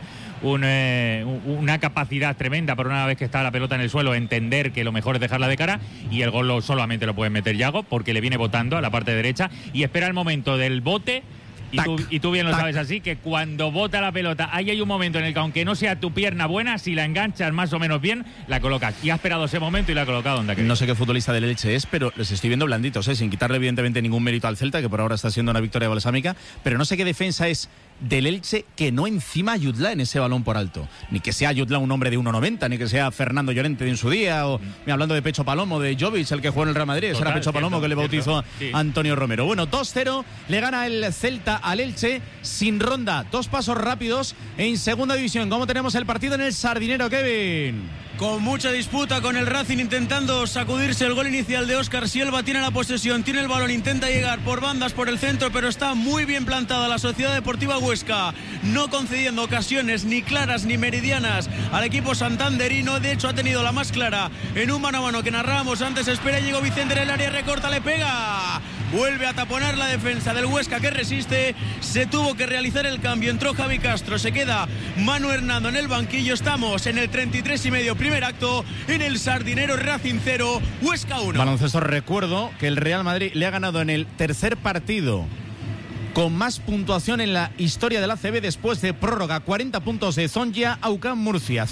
una capacidad tremenda, pero una vez que está la pelota en el suelo, entender que lo mejor es dejarla de cara, y el gol solamente lo puede meter Yago, porque le viene botando a la parte derecha y espera el momento del bote. Y tú bien lo sabes así, que cuando bota la pelota, ahí hay un momento en el que, aunque no sea tu pierna buena, si la enganchas más o menos bien, la colocas. Y ha esperado ese momento y la ha colocado donde no sé qué futbolista del Elche es, pero les estoy viendo blanditos, sin quitarle evidentemente ningún mérito al Celta, que por ahora está siendo una victoria balsámica, pero no sé qué defensa es del Elche que no encima a Jutla en ese balón por alto. Ni que sea Jutla un hombre de 1,90, ni que sea Fernando Llorente en su día, o hablando de Pecho Palomo, de Jovic, el que jugó en el Real Madrid. Ese era Pecho Palomo que le bautizó Antonio Romero. Bueno, 2-0, le gana el Celta al Elche sin ronda. 2 pasos rápidos en segunda división. ¿Cómo tenemos el partido en el Sardinero, Kevin? Con mucha disputa, con el Racing intentando sacudirse el gol inicial de Óscar Sielva. Tiene la posesión, tiene el balón, intenta llegar por bandas, por el centro, pero está muy bien plantada la Sociedad Deportiva Huesca, no concediendo ocasiones ni claras ni meridianas al equipo santanderino. De hecho, ha tenido la más clara en un mano a mano que narrábamos antes. Espera, llegó Vicente en el área, recorta, le pega. Vuelve a taponar la defensa del Huesca, que resiste. Se tuvo que realizar el cambio. Entró Javi Castro, se queda Manu Hernando en el banquillo. Estamos en el 33,5, primer acto, en el Sardinero. Racing 0, Huesca 1. Baloncesto, recuerdo que el Real Madrid le ha ganado en el tercer partido con más puntuación en la historia del ACB después de prórroga. 40 puntos de Zonja a UCAM Murcia,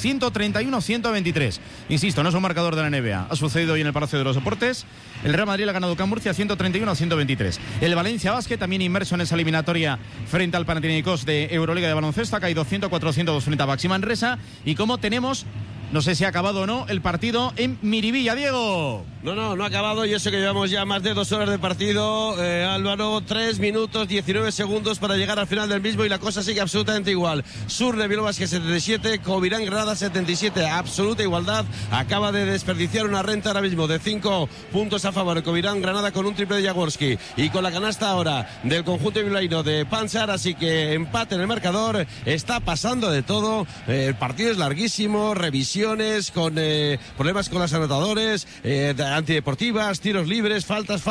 131-123. Insisto, no es un marcador de la NBA. Ha sucedido hoy en el Palacio de los Deportes. El Real Madrid le ha ganado UCAM Murcia 131-123. El Valencia Basket, también inmerso en esa eliminatoria frente al Panathinaikos de Euroliga de baloncesto, ha caído 104-102 frente a Baxi Manresa. Y como tenemos, no sé si ha acabado o no, el partido en Miribilla, Diego. No ha acabado, y eso que llevamos ya más de 2 horas de partido, Álvaro. 3 minutos 19 segundos para llegar al final del mismo, y la cosa sigue absolutamente igual. Surne Bilbao Basket 77, Covirán Granada 77, absoluta igualdad. Acaba de desperdiciar una renta ahora mismo de 5 puntos a favor de Covirán Granada con un triple de Jaworski y con la canasta ahora del conjunto bilbaíno de Panchar, así que empate en el marcador. Está pasando de todo, el partido es larguísimo, revisiones con problemas con los anotadores, antideportivas, tiros libres, faltas,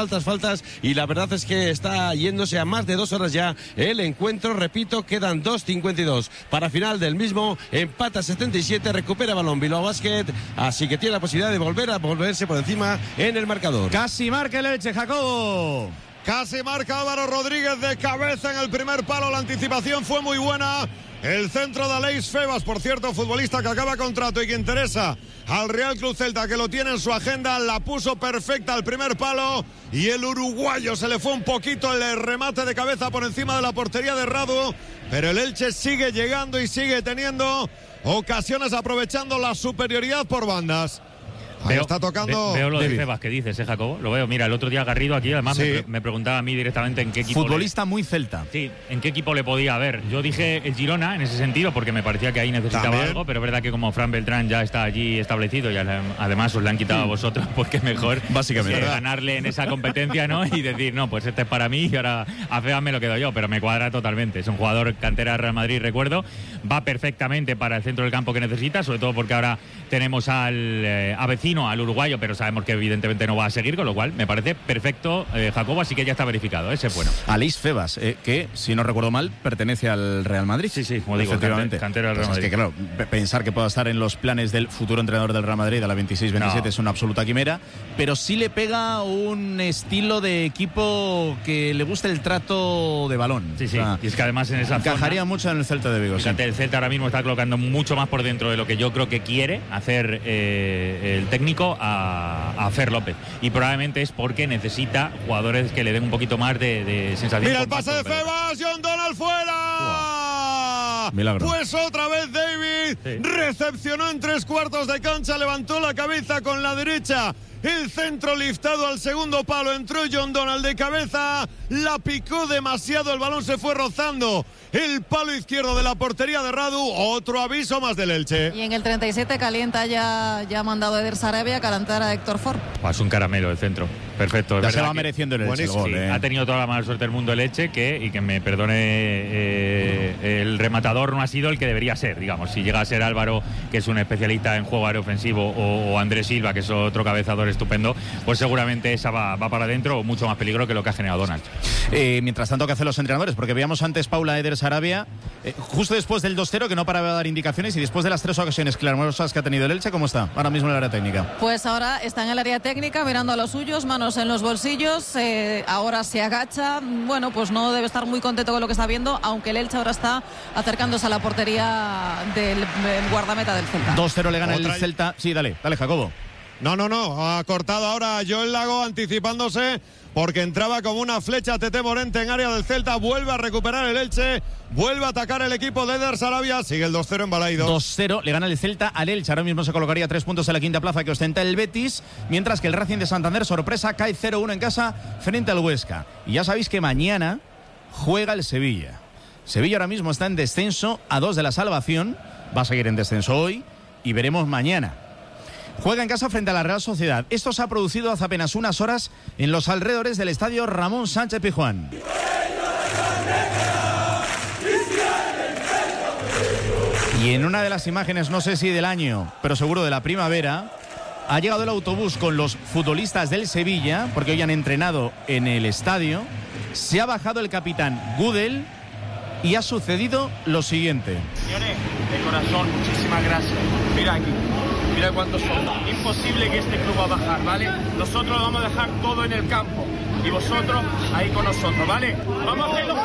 y la verdad es que está yéndose a más de 2 horas ya el encuentro. Repito, quedan 2:52 para final del mismo. Empata 77, recupera balón Bilbao Basket, así que tiene la posibilidad de volverse por encima en el marcador. Casi marca el Elche, Jacobo. Casi marca Álvaro Rodríguez de cabeza en el primer palo. La anticipación fue muy buena. El centro de Aleix Febas, por cierto, futbolista que acaba contrato y que interesa al Real Club Celta, que lo tiene en su agenda, la puso perfecta al primer palo, y el uruguayo se le fue un poquito el remate de cabeza por encima de la portería de Radu, pero el Elche sigue llegando y sigue teniendo ocasiones, aprovechando la superioridad por bandas. Ahí está tocando. Veo lo de Febas que dices, Jacobo. Lo veo. Mira, el otro día Garrido aquí, además, sí, me preguntaba a mí directamente en qué equipo. Futbolista muy celta. Sí, en qué equipo le podía haber. Yo dije el Girona en ese sentido, porque me parecía que ahí necesitaba también algo, pero es verdad que como Fran Beltrán ya está allí establecido y además os le han quitado a vosotros, pues que mejor básicamente ganarle en esa competencia, ¿no? Y decir, no, pues este es para mí y ahora a Febas me lo quedo yo, pero me cuadra totalmente. Es un jugador cantera Real Madrid, recuerdo. Va perfectamente para el centro del campo que necesita, sobre todo porque ahora tenemos al vecino, al uruguayo, pero sabemos que evidentemente no va a seguir, con lo cual me parece perfecto, Jacobo, así que ya está verificado, ese es bueno. Aleix Febas, que si no recuerdo mal pertenece al Real Madrid. Sí, como digo, efectivamente. Cantera del Real Madrid. Es que claro, pensar que pueda estar en los planes del futuro entrenador del Real Madrid a la 26-27 es una absoluta quimera, pero sí le pega un estilo de equipo que le gusta el trato de balón. Sí, o sea, y es que además en esa encajaría zona, mucho en el Celta de Vigo. Fíjate, el Celta ahora mismo está colocando mucho más por dentro de lo que yo creo que quiere hacer el técnico a Fer López, y probablemente es porque necesita jugadores que le den un poquito más de sensación. Mira el pase de Febas, John Donald fuera. Milagro. Pues otra vez David recepcionó en 3/4 de cancha, levantó la cabeza con la derecha, el centro liftado al segundo palo, entró John Donald de cabeza, la picó demasiado, el balón se fue rozando el palo izquierdo de la portería de Radu. Otro aviso más del Elche. Y en el 37 calienta ya ha mandado Eder Sarabia a calentar a Héctor Ford. Es un caramelo el centro, perfecto. Ya se va mereciendo el Elche el gol, ha tenido toda la mala suerte del mundo el Elche, y que me perdone, el rematador no ha sido el que debería ser, digamos. Si llega a ser Álvaro, que es un especialista en juego aéreo ofensivo, o Andrés Silva, que es otro cabezador estupendo, pues seguramente esa va para adentro, o mucho más peligro que lo que ha generado Donald. Mientras tanto, ¿qué hacen los entrenadores? Porque veíamos antes Paula Eder Sarabia, justo después del 2-0, que no paraba de dar indicaciones, y después de las 3 ocasiones clamorosas que ha tenido el Elche, ¿cómo está ahora mismo en el área técnica? Pues ahora está en el área técnica, mirando a los suyos, manos en los bolsillos, ahora se agacha, bueno, pues no debe estar muy contento con lo que está viendo, aunque el Elche ahora está acercándose a la portería del guardameta del Celta. 2-0 le gana el Celta. Sí, dale, Jacobo. No, ha cortado ahora Joel Lago, anticipándose porque entraba como una flecha Tete Morente en área del Celta. Vuelve a recuperar el Elche, vuelve a atacar el equipo de Eder Sarabia. Sigue el 2-0 en Balaidos. 2-0, le gana el Celta al Elche. Ahora mismo se colocaría 3 puntos en la quinta plaza que ostenta el Betis, mientras que el Racing de Santander, sorpresa, cae 0-1 en casa frente al Huesca. Y ya sabéis que mañana juega el Sevilla. Sevilla ahora mismo está en descenso a 2 de la salvación, va a seguir en descenso hoy y veremos mañana. Juega en casa frente a la Real Sociedad. Esto se ha producido hace apenas unas horas en los alrededores del estadio Ramón Sánchez Pizjuán. Y en una de las imágenes, no sé si del año, pero seguro de la primavera, ha llegado el autobús con los futbolistas del Sevilla, porque hoy han entrenado en el estadio. Se ha bajado el capitán Gudel y ha sucedido lo siguiente. Señores, de corazón, muchísimas gracias. Mira aquí. Mira cuántos son. Imposible que este club va a bajar, ¿vale? Nosotros lo vamos a dejar todo en el campo. Y vosotros ahí con nosotros, ¿vale? Vamos a hacerlo.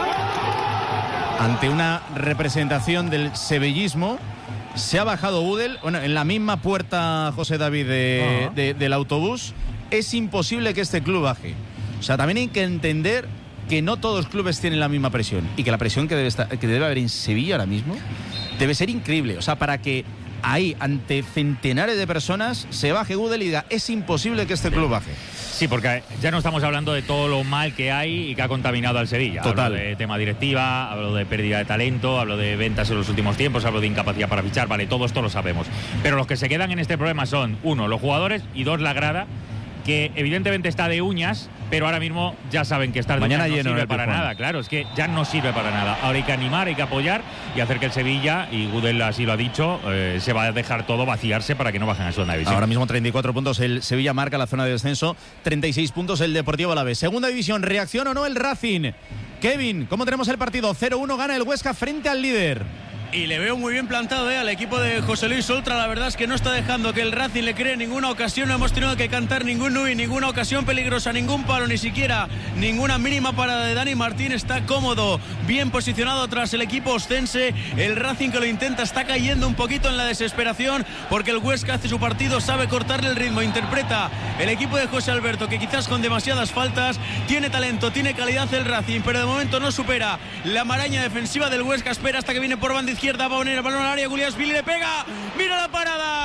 Ante una representación del sevillismo, se ha bajado Gudel, bueno, en la misma puerta, José David, del autobús. Es imposible que este club baje. O sea, también hay que entender que no todos los clubes tienen la misma presión y que la presión que debe haber en Sevilla ahora mismo debe ser increíble. O sea, para que ahí, ante centenares de personas, se baje Gudel y diga, es imposible que este club baje. Sí, porque ya no estamos hablando de todo lo mal que hay y que ha contaminado al Sevilla. Total. Hablo de tema directiva, hablo de pérdida de talento, hablo de ventas en los últimos tiempos, hablo de incapacidad para fichar, vale, todo esto lo sabemos. Pero los que se quedan en este problema son, 1, los jugadores y 2, la grada, que evidentemente está de uñas, pero ahora mismo ya saben que estar de mañana uñas no lleno sirve para nada. Claro, es que ya no sirve para nada. Ahora hay que animar, hay que apoyar y hacer que el Sevilla, y Gudel así lo ha dicho, se va a dejar todo vaciarse para que no bajen a segunda división. Ahora mismo 34 puntos el Sevilla, marca la zona de descenso, 36 puntos el Deportivo Alavés. Segunda división, ¿reacciona o no el Racing? Kevin, ¿cómo tenemos el partido? 0-1 gana el Huesca frente al líder. Y le veo muy bien plantado al equipo de José Luis Oltra. La verdad es que no está dejando que el Racing le cree ninguna ocasión. No hemos tenido que cantar ningún nui, ninguna ocasión peligrosa, ningún palo, ni siquiera ninguna mínima parada de Dani Martín. Está cómodo, bien posicionado tras el equipo ostense. El Racing, que lo intenta, está cayendo un poquito en la desesperación, porque el Huesca hace su partido, sabe cortarle el ritmo, interpreta el equipo de José Alberto, que quizás con demasiadas faltas. Tiene talento, tiene calidad el Racing, pero de momento no supera la maraña defensiva del Huesca. Espera hasta que viene por banda izquierda, va a poner el balón al área, Guliasvili le pega, mira la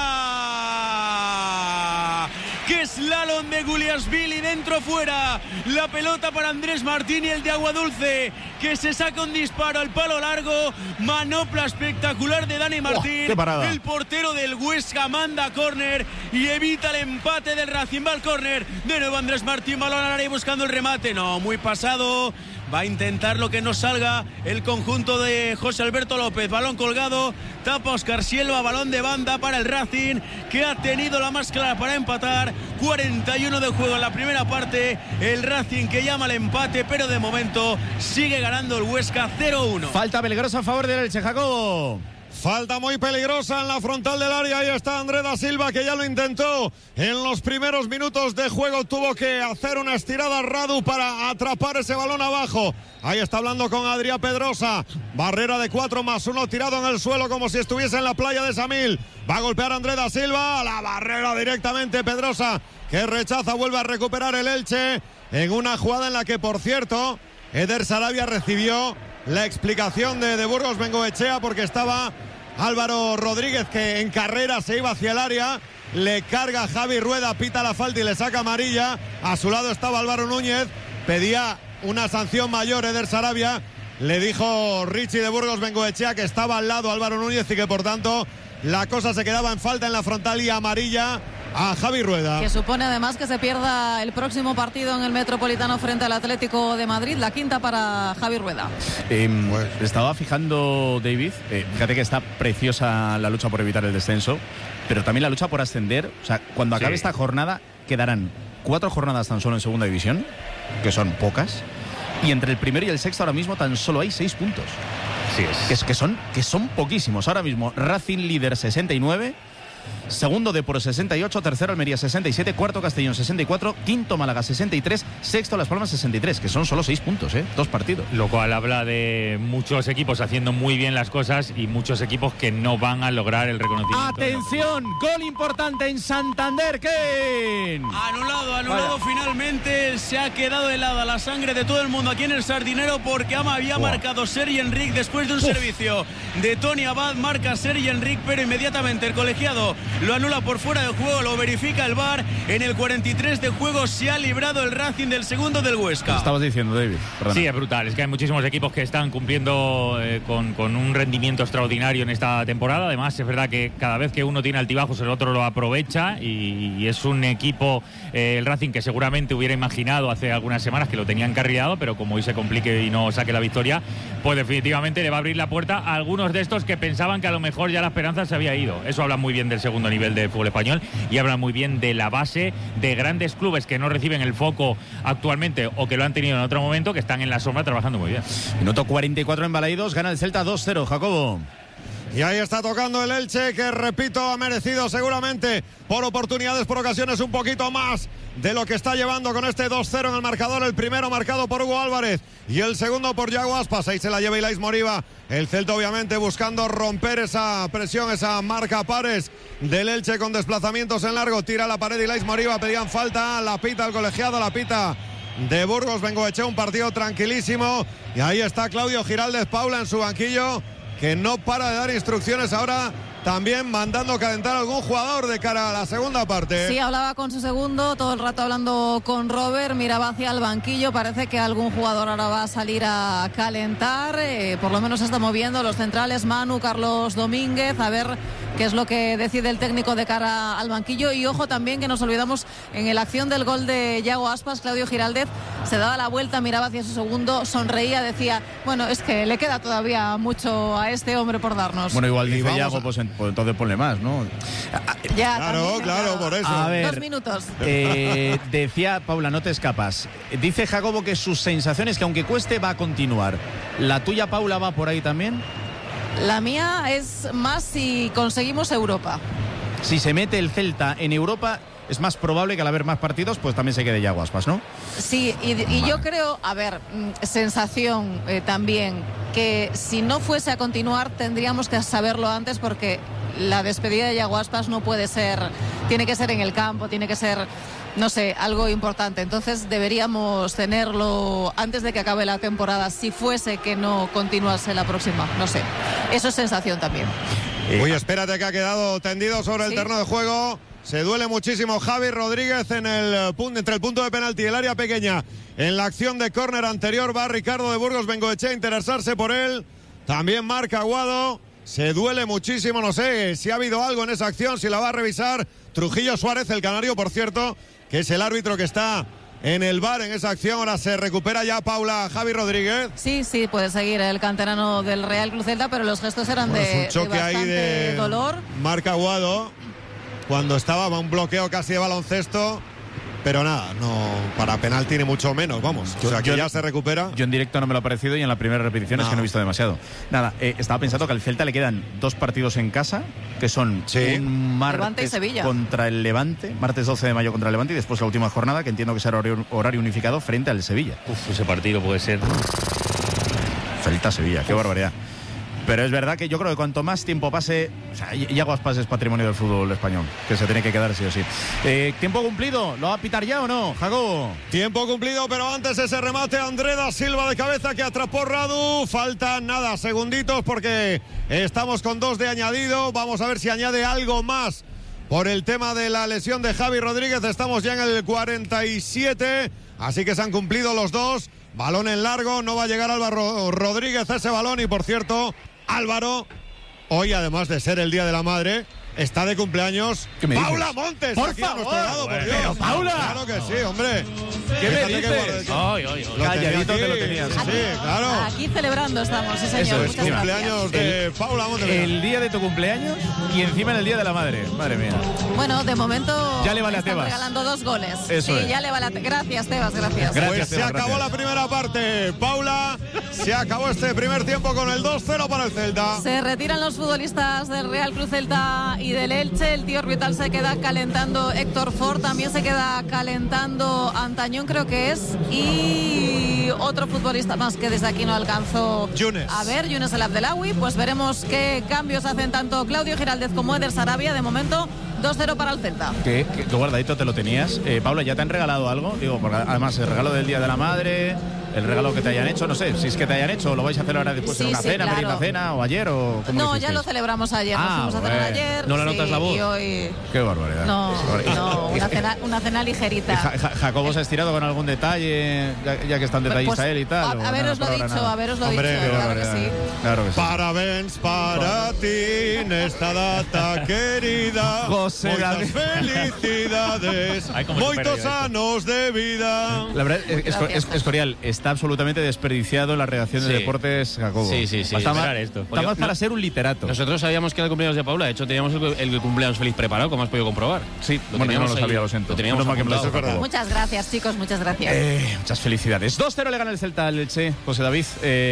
parada, que slalom de Guliasvili, dentro fuera, la pelota para Andrés Martín y el de Aguadulce, que se saca un disparo al palo largo, manopla espectacular de Dani Martín. ¡Qué parada! El portero del Huesca manda a córner y evita el empate del Racing. Va al córner, de nuevo Andrés Martín, balón al área buscando el remate, no, muy pasado. Va a intentar lo que no salga el conjunto de José Alberto López. Balón colgado, tapa Óscar Silva, balón de banda para el Racing, que ha tenido la más clara para empatar. 41 de juego en la primera parte. El Racing que llama al empate, pero de momento sigue ganando el Huesca 0-1. Falta peligrosa a favor del Elche, Jacobo. Falta muy peligrosa en la frontal del área. Ahí está Andrés da Silva, que ya lo intentó en los primeros minutos de juego. Tuvo que hacer una estirada Radu para atrapar ese balón abajo. Ahí está hablando con Adrián Pedrosa. Barrera de 4+1 tirado en el suelo como si estuviese en la playa de Samil. Va a golpear Andrés da Silva. A la barrera directamente Pedrosa, que rechaza. Vuelve a recuperar el Elche en una jugada en la que, por cierto, Eder Sarabia recibió la explicación de Burgos Bengoechea, porque estaba Álvaro Rodríguez, que en carrera se iba hacia el área. Le carga Javi Rueda, pita la falta y le saca amarilla. A su lado estaba Álvaro Núñez, pedía una sanción mayor Eder Sarabia. Le dijo Richie de Burgos Bengoechea que estaba al lado Álvaro Núñez y que por tanto la cosa se quedaba en falta en la frontal y amarilla a Javi Rueda. Que supone además que se pierda el próximo partido en el Metropolitano frente al Atlético de Madrid, la quinta para Javi Rueda. Estaba fijando, David, fíjate que está preciosa la lucha por evitar el descenso, pero también la lucha por ascender. O sea, cuando acabe esta jornada quedarán 4 jornadas tan solo en segunda división, que son pocas, y entre el primero y el sexto ahora mismo tan solo hay 6 puntos. Sí, que son poquísimos. Ahora mismo Racing líder 69, Segundo Depor 68, tercero Almería 67, cuarto Castellón 64, quinto Málaga 63, sexto Las Palmas 63, que son solo 6 puntos, 2 partidos. Lo cual habla de muchos equipos haciendo muy bien las cosas y muchos equipos que no van a lograr el reconocimiento. ¡Atención! Gol importante en Santander, Ken. Anulado finalmente. Se ha quedado helada la sangre de todo el mundo aquí en el Sardinero porque había marcado Sergi Enric después de un servicio de Tony Abad. Marca Sergi Enric, pero inmediatamente el colegiado lo anula por fuera de juego, lo verifica el VAR. En el 43 de juego se ha librado el Racing del segundo del Huesca. Estabas diciendo, David. Perdona. Sí, es brutal. Es que hay muchísimos equipos que están cumpliendo con un rendimiento extraordinario en esta temporada. Además, es verdad que cada vez que uno tiene altibajos, el otro lo aprovecha y es un equipo, el Racing, que seguramente hubiera imaginado hace algunas semanas que lo tenía encarrilado, pero como hoy se complique y no saque la victoria, pues definitivamente le va a abrir la puerta a algunos de estos que pensaban que a lo mejor ya la esperanza se había ido. Eso habla muy bien del segundo nivel del fútbol español y habla muy bien de la base de grandes clubes que no reciben el foco actualmente o que lo han tenido en otro momento, que están en la sombra trabajando muy bien. Minuto 44 en Balaídos, gana el Celta 2-0, Jacobo. Y ahí está tocando el Elche, que repito, ha merecido seguramente por oportunidades, por ocasiones, un poquito más de lo que está llevando con este 2-0 en el marcador. El primero marcado por Hugo Álvarez y el segundo por Yago Aspas. Ahí se la lleva Ilais Moriba. El Celta obviamente buscando romper esa presión, esa marca pares del Elche con desplazamientos en largo. Tira la pared Ilais Moriba, pedían falta, la pita el colegiado, la pita de Burgos Bengoechea. Un partido tranquilísimo. Y ahí está Claudio Giraldez Paula en su banquillo, que no para de dar instrucciones ahora, también mandando calentar a algún jugador de cara a la segunda parte. Sí, hablaba con su segundo, todo el rato hablando con Robert, miraba hacia el banquillo, parece que algún jugador ahora va a salir a calentar, por lo menos se está moviendo los centrales, Manu, Carlos Domínguez, a ver qué es lo que decide el técnico de cara al banquillo. Y ojo también que nos olvidamos, en la acción del gol de Yago Aspas, Claudio Giraldez se daba la vuelta, miraba hacia su segundo, sonreía, decía, bueno, es que le queda todavía mucho a este hombre por darnos. Bueno, igual dice Yago, pues entonces ponle más, ¿no? Ya, claro, también, claro, por eso. A ver, 2 minutos. Decía Paula, no te escapas. Dice Jacobo que sus sensaciones, que aunque cueste, va a continuar. ¿La tuya, Paula, va por ahí también? La mía es más si conseguimos Europa. Si se mete el Celta en Europa, es más probable que al haber más partidos, pues también se quede Yago Aspas, ¿no? Sí, y yo creo, a ver, sensación también, que si no fuese a continuar tendríamos que saberlo antes, porque la despedida de Yago Aspas no puede ser, tiene que ser en el campo, tiene que ser, no sé, algo importante. Entonces deberíamos tenerlo antes de que acabe la temporada, si fuese que no continuase la próxima, no sé. Eso es sensación también. Uy, espérate, que ha quedado tendido sobre el terreno de juego. Se duele muchísimo Javi Rodríguez entre el punto de penalti y el área pequeña. En la acción de córner anterior va Ricardo de Burgos Bengoechea a interesarse por él. También marca Aguado. Se duele muchísimo, no sé si ha habido algo en esa acción, si la va a revisar Trujillo Suárez, el canario, por cierto, que es el árbitro que está en el VAR en esa acción. Ahora se recupera ya Paula, Javi Rodríguez. Sí, puede seguir el canterano del Real Cruz Celta, pero los gestos eran de bastante dolor. Marca Aguado cuando estaba un bloqueo casi de baloncesto, pero nada, no para penalti ni mucho menos, vamos. O sea que ya se recupera. Yo en directo no me lo ha parecido y en la primera repetición es que no he visto demasiado. Nada, estaba pensando que al Celta le quedan 2 partidos en casa, que son un martes contra el Levante, martes 12 de mayo contra el Levante, y después la última jornada, que entiendo que será horario unificado, frente al Sevilla. Ese partido puede ser... Celta-Sevilla, qué barbaridad. Pero es verdad que yo creo que cuanto más tiempo pase, o sea, Yago Aspas es patrimonio del fútbol español, que se tiene que quedar sí o sí. ¿Tiempo cumplido? ¿Lo va a pitar ya o no, Jacobo? Tiempo cumplido, pero antes ese remate André da Silva de cabeza que atrapó Radu. Faltan nada, segunditos, porque estamos con 2 de añadido. Vamos a ver si añade algo más por el tema de la lesión de Javi Rodríguez. Estamos ya en el 47, así que se han cumplido los 2. Balón en largo, no va a llegar Álvaro Rodríguez a ese balón. Y por cierto, Álvaro, hoy además de ser el Día de la Madre, está de cumpleaños Paula Montes. Por aquí favor, a nuestro lado, por Dios. Pero Paula. Claro que sí, hombre. ¿Qué me dices? Calladito te lo tenías. Sí, claro. Aquí celebrando estamos, sí señor. Eso es, muchas gracias. Cumpleaños de Paula Montes. El día de tu cumpleaños y encima en el Día de la Madre. Madre mía. Bueno, de momento ya le vale a están Tebas regalando 2 goles. Eso sí, es. Ya le vale a Gracias, Tebas, gracias. Pues se acabó la primera parte, Paula. Se acabó este primer tiempo con el 2-0 para el Celta. Se retiran los futbolistas del Real Cruz Celta y y del Elche. El tío Orbital se queda calentando, Héctor Ford también se queda calentando, Antañón creo que es, y otro futbolista más que desde aquí no alcanzó a ver, Younes El Abdelawi. Pues veremos qué cambios hacen tanto Claudio Giraldez como Eder Sarabia. De momento 2-0 para el Celta. Que tu guardadito te lo tenías. Paula, ¿ya te han regalado algo? Digo, porque además el regalo del Día de la Madre, el regalo que te hayan hecho, no sé, si es que te hayan hecho, lo vais a hacer ahora después Sí, en una sí, cena, claro. merienda cena o ayer o cómo No, lo ya lo celebramos ayer, nos fuimos a cenar ayer. ¿No la notas la voz? Y hoy... Qué barbaridad. No, una cena ligerita. Jacobo se ha estirado con algún detalle, ya que es tan detallista Pues, él y tal. haberoslo dicho, Hombre, claro que sí. Claro que sí. Parabéns para ti en esta data querida. José Moitas felicidades, Ay, cómo se moitos perdió anos de vida. La verdad, Escorial está absolutamente desperdiciado en la redacción de Sí. deportes, Jacobo. Sí. Está Esperar más, esto. está más para ser un literato. Nosotros sabíamos que era el cumpleaños de Paula. De hecho, teníamos el cumpleaños feliz preparado, como has podido comprobar. Sí, bueno, yo no lo sabía, lo siento. Lo teníamos Menos mal que me lo has apuntado. recordado. Muchas gracias, chicos, muchas gracias. Muchas felicidades. 2-0 le gana el Celta al Elche, José David.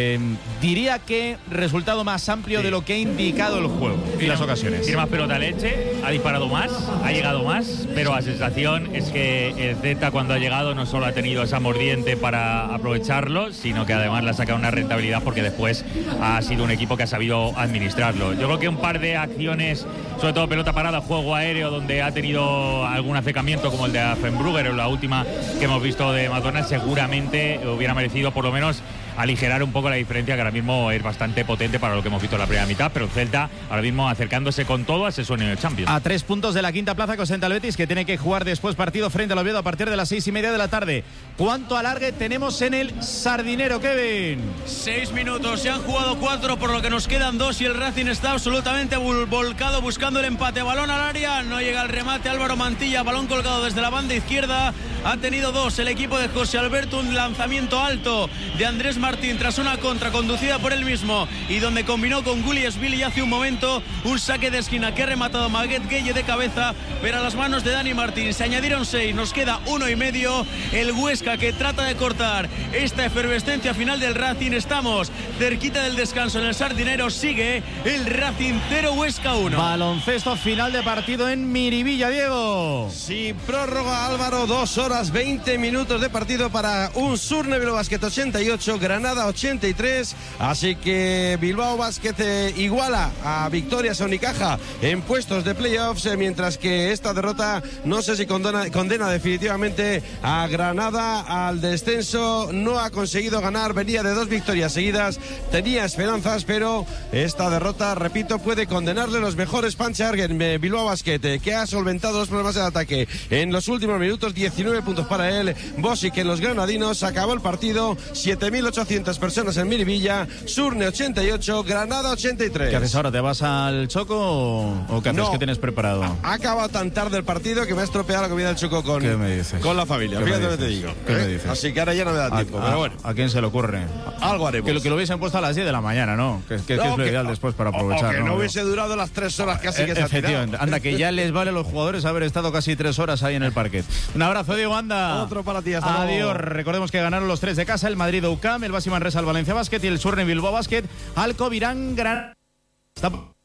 Diría que resultado más amplio de lo que ha indicado el juego y las ocasiones. Tiene más pelota Elche, ha disparado más, ha llegado más, pero la sensación es que el Celta cuando ha llegado no solo ha tenido esa mordiente para aprovecharlo, sino que además le ha sacado una rentabilidad porque después ha sido un equipo que ha sabido administrarlo. Yo creo que un par de acciones, sobre todo pelota parada, juego aéreo, donde ha tenido algún acercamiento como el de Affenbrugger o la última que hemos visto de McDonald's, seguramente hubiera merecido por lo menos aligerar un poco la diferencia, que ahora mismo es bastante potente para lo que hemos visto en la primera mitad, pero el Celta ahora mismo acercándose con todo a ese sueño de Champions. A 3 puntos de la quinta plaza que ostenta el Betis, que tiene que jugar después partido frente al Oviedo a partir de las 6:30 de la tarde. ¿Cuánto alargue tenemos en el Sardinero, Kevin? 6 minutos, se han jugado 4, por lo que nos quedan 2 y el Racing está absolutamente volcado buscando el empate. Balón al área, no llega el remate. Álvaro Mantilla, balón colgado desde la banda izquierda. Ha tenido 2 el equipo de José Alberto, un lanzamiento alto de Andrés Martín tras una contra conducida por él mismo y donde combinó con Guliesville y hace un momento un saque de esquina que ha rematado Maguet Gueye de cabeza, pero a las manos de Dani Martín. Se añadieron 6, nos queda 1,5. El Huesca que trata de cortar esta efervescencia final del Racing. Estamos cerquita del descanso en el Sardinero. Sigue el Racing 0, Huesca 1. Baloncesto final de partido en Miribilla, Diego. Sin prórroga, Álvaro, 2 horas 20 minutos de partido para un Surne Bilbao Basket 88, Granada 83. Así que Bilbao Basket iguala a Victorias Unicaja en puestos de playoffs, mientras que esta derrota no sé si condena definitivamente a Granada al descenso. No ha conseguido ganar, venía de 2 victorias seguidas, tenía esperanzas, pero esta derrota, repito, puede condenarle los mejores puncher en Bilbao Basket, que ha solventado los problemas del ataque en los últimos minutos. 19 puntos para él. Bosic en los granadinos. Acabó el partido, 7.800 personas en Miribilla. Surne 88, Granada 83. ¿Qué haces ahora? ¿Te vas al Choco o qué haces? No. ¿Qué tienes preparado? Ha acabado tan tarde el partido que me ha estropeado la comida del Choco con, ¿Qué me dices? con la familia. ¿Qué me Fíjate lo que te dices? digo. ¿Qué me dices? Así que ahora ya no me da tiempo, pero bueno. ¿A quién se le ocurre? Algo haremos. Que lo hubiesen puesto a las 10 de la mañana, ¿no? Que es lo ideal después para aprovechar. O que no hubiese durado las 3 horas casi que se ha Efectivamente. tirado. Anda, que ya les vale a los jugadores haber estado casi 3 horas ahí en el parquet. Un abrazo, Diego, anda. Otro para ti, hasta Adiós. luego. Recordemos que ganaron los 3 de casa, el Madrid UCAM, el Basi Manresa al Valencia Basket y el Surne Bilbao Basket al Covirán Gran.